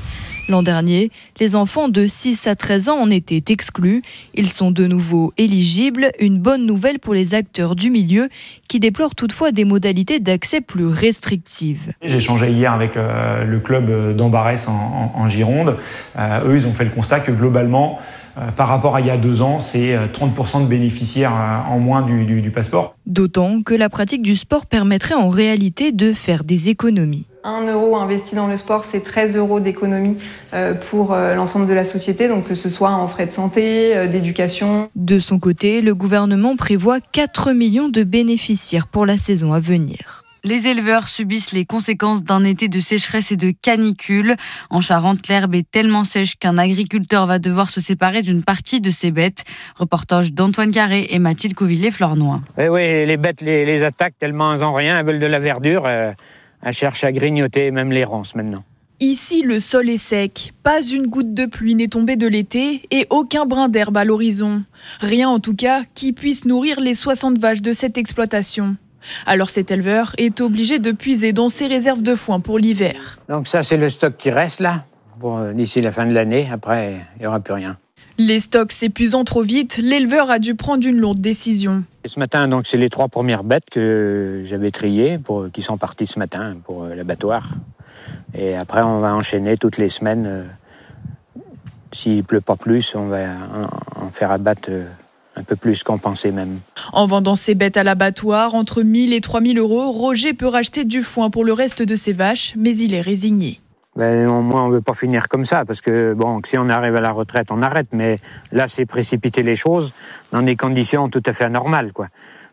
Speaker 22: L'an dernier, les enfants de six à treize ans en étaient exclus. Ils sont de nouveau éligibles, une bonne nouvelle pour les acteurs du milieu qui déplorent toutefois des modalités d'accès plus restrictives.
Speaker 1: J'ai échangé hier avec euh, le club d'Ambarès en, en, en Gironde. Euh, eux, ils ont fait le constat que globalement, euh, par rapport à il y a deux ans, c'est trente pour cent de bénéficiaires euh, en moins du, du, du passeport.
Speaker 22: D'autant que la pratique du sport permettrait en réalité de faire des économies.
Speaker 6: Un euro investi dans le sport, c'est treize euros d'économie pour l'ensemble de la société, donc que ce soit en frais de santé, d'éducation.
Speaker 22: De son côté, le gouvernement prévoit quatre millions de bénéficiaires pour la saison à venir.
Speaker 15: Les éleveurs subissent les conséquences d'un été de sécheresse et de canicule. En Charente, l'herbe est tellement sèche qu'un agriculteur va devoir se séparer d'une partie de ses bêtes. Reportage d'Antoine Carré et Mathilde Couvillé-Flornois.
Speaker 7: Oui, oui, les bêtes les, les attaquent tellement elles n'ont rien, elles veulent de la verdure. Euh... Elle cherche à grignoter même les ronces maintenant.
Speaker 8: Ici, le sol est sec. Pas une goutte de pluie n'est tombée de l'été et aucun brin d'herbe à l'horizon. Rien en tout cas qui puisse nourrir les soixante vaches de cette exploitation. Alors cet éleveur est obligé de puiser dans ses réserves de foin pour l'hiver.
Speaker 7: Donc ça, c'est le stock qui reste là, bon, d'ici la fin de l'année. Après, il n'y aura plus rien.
Speaker 8: Les stocks s'épuisant trop vite, l'éleveur a dû prendre une lourde décision.
Speaker 7: Et ce matin, donc, c'est les trois premières bêtes que j'avais triées, pour, qui sont parties ce matin pour l'abattoir. Et après, on va enchaîner toutes les semaines. Euh, s'il ne pleut pas plus, on va en, en faire abattre euh, un peu plus qu'on pensait même.
Speaker 8: En vendant ses bêtes à l'abattoir, entre mille et trois mille euros, Roger peut racheter du foin pour le reste de ses vaches, mais il est résigné.
Speaker 7: Ben, au moins, on ne veut pas finir comme ça, parce que bon, si on arrive à la retraite, on arrête. Mais là, c'est précipiter les choses dans des conditions tout à fait anormales, quoi.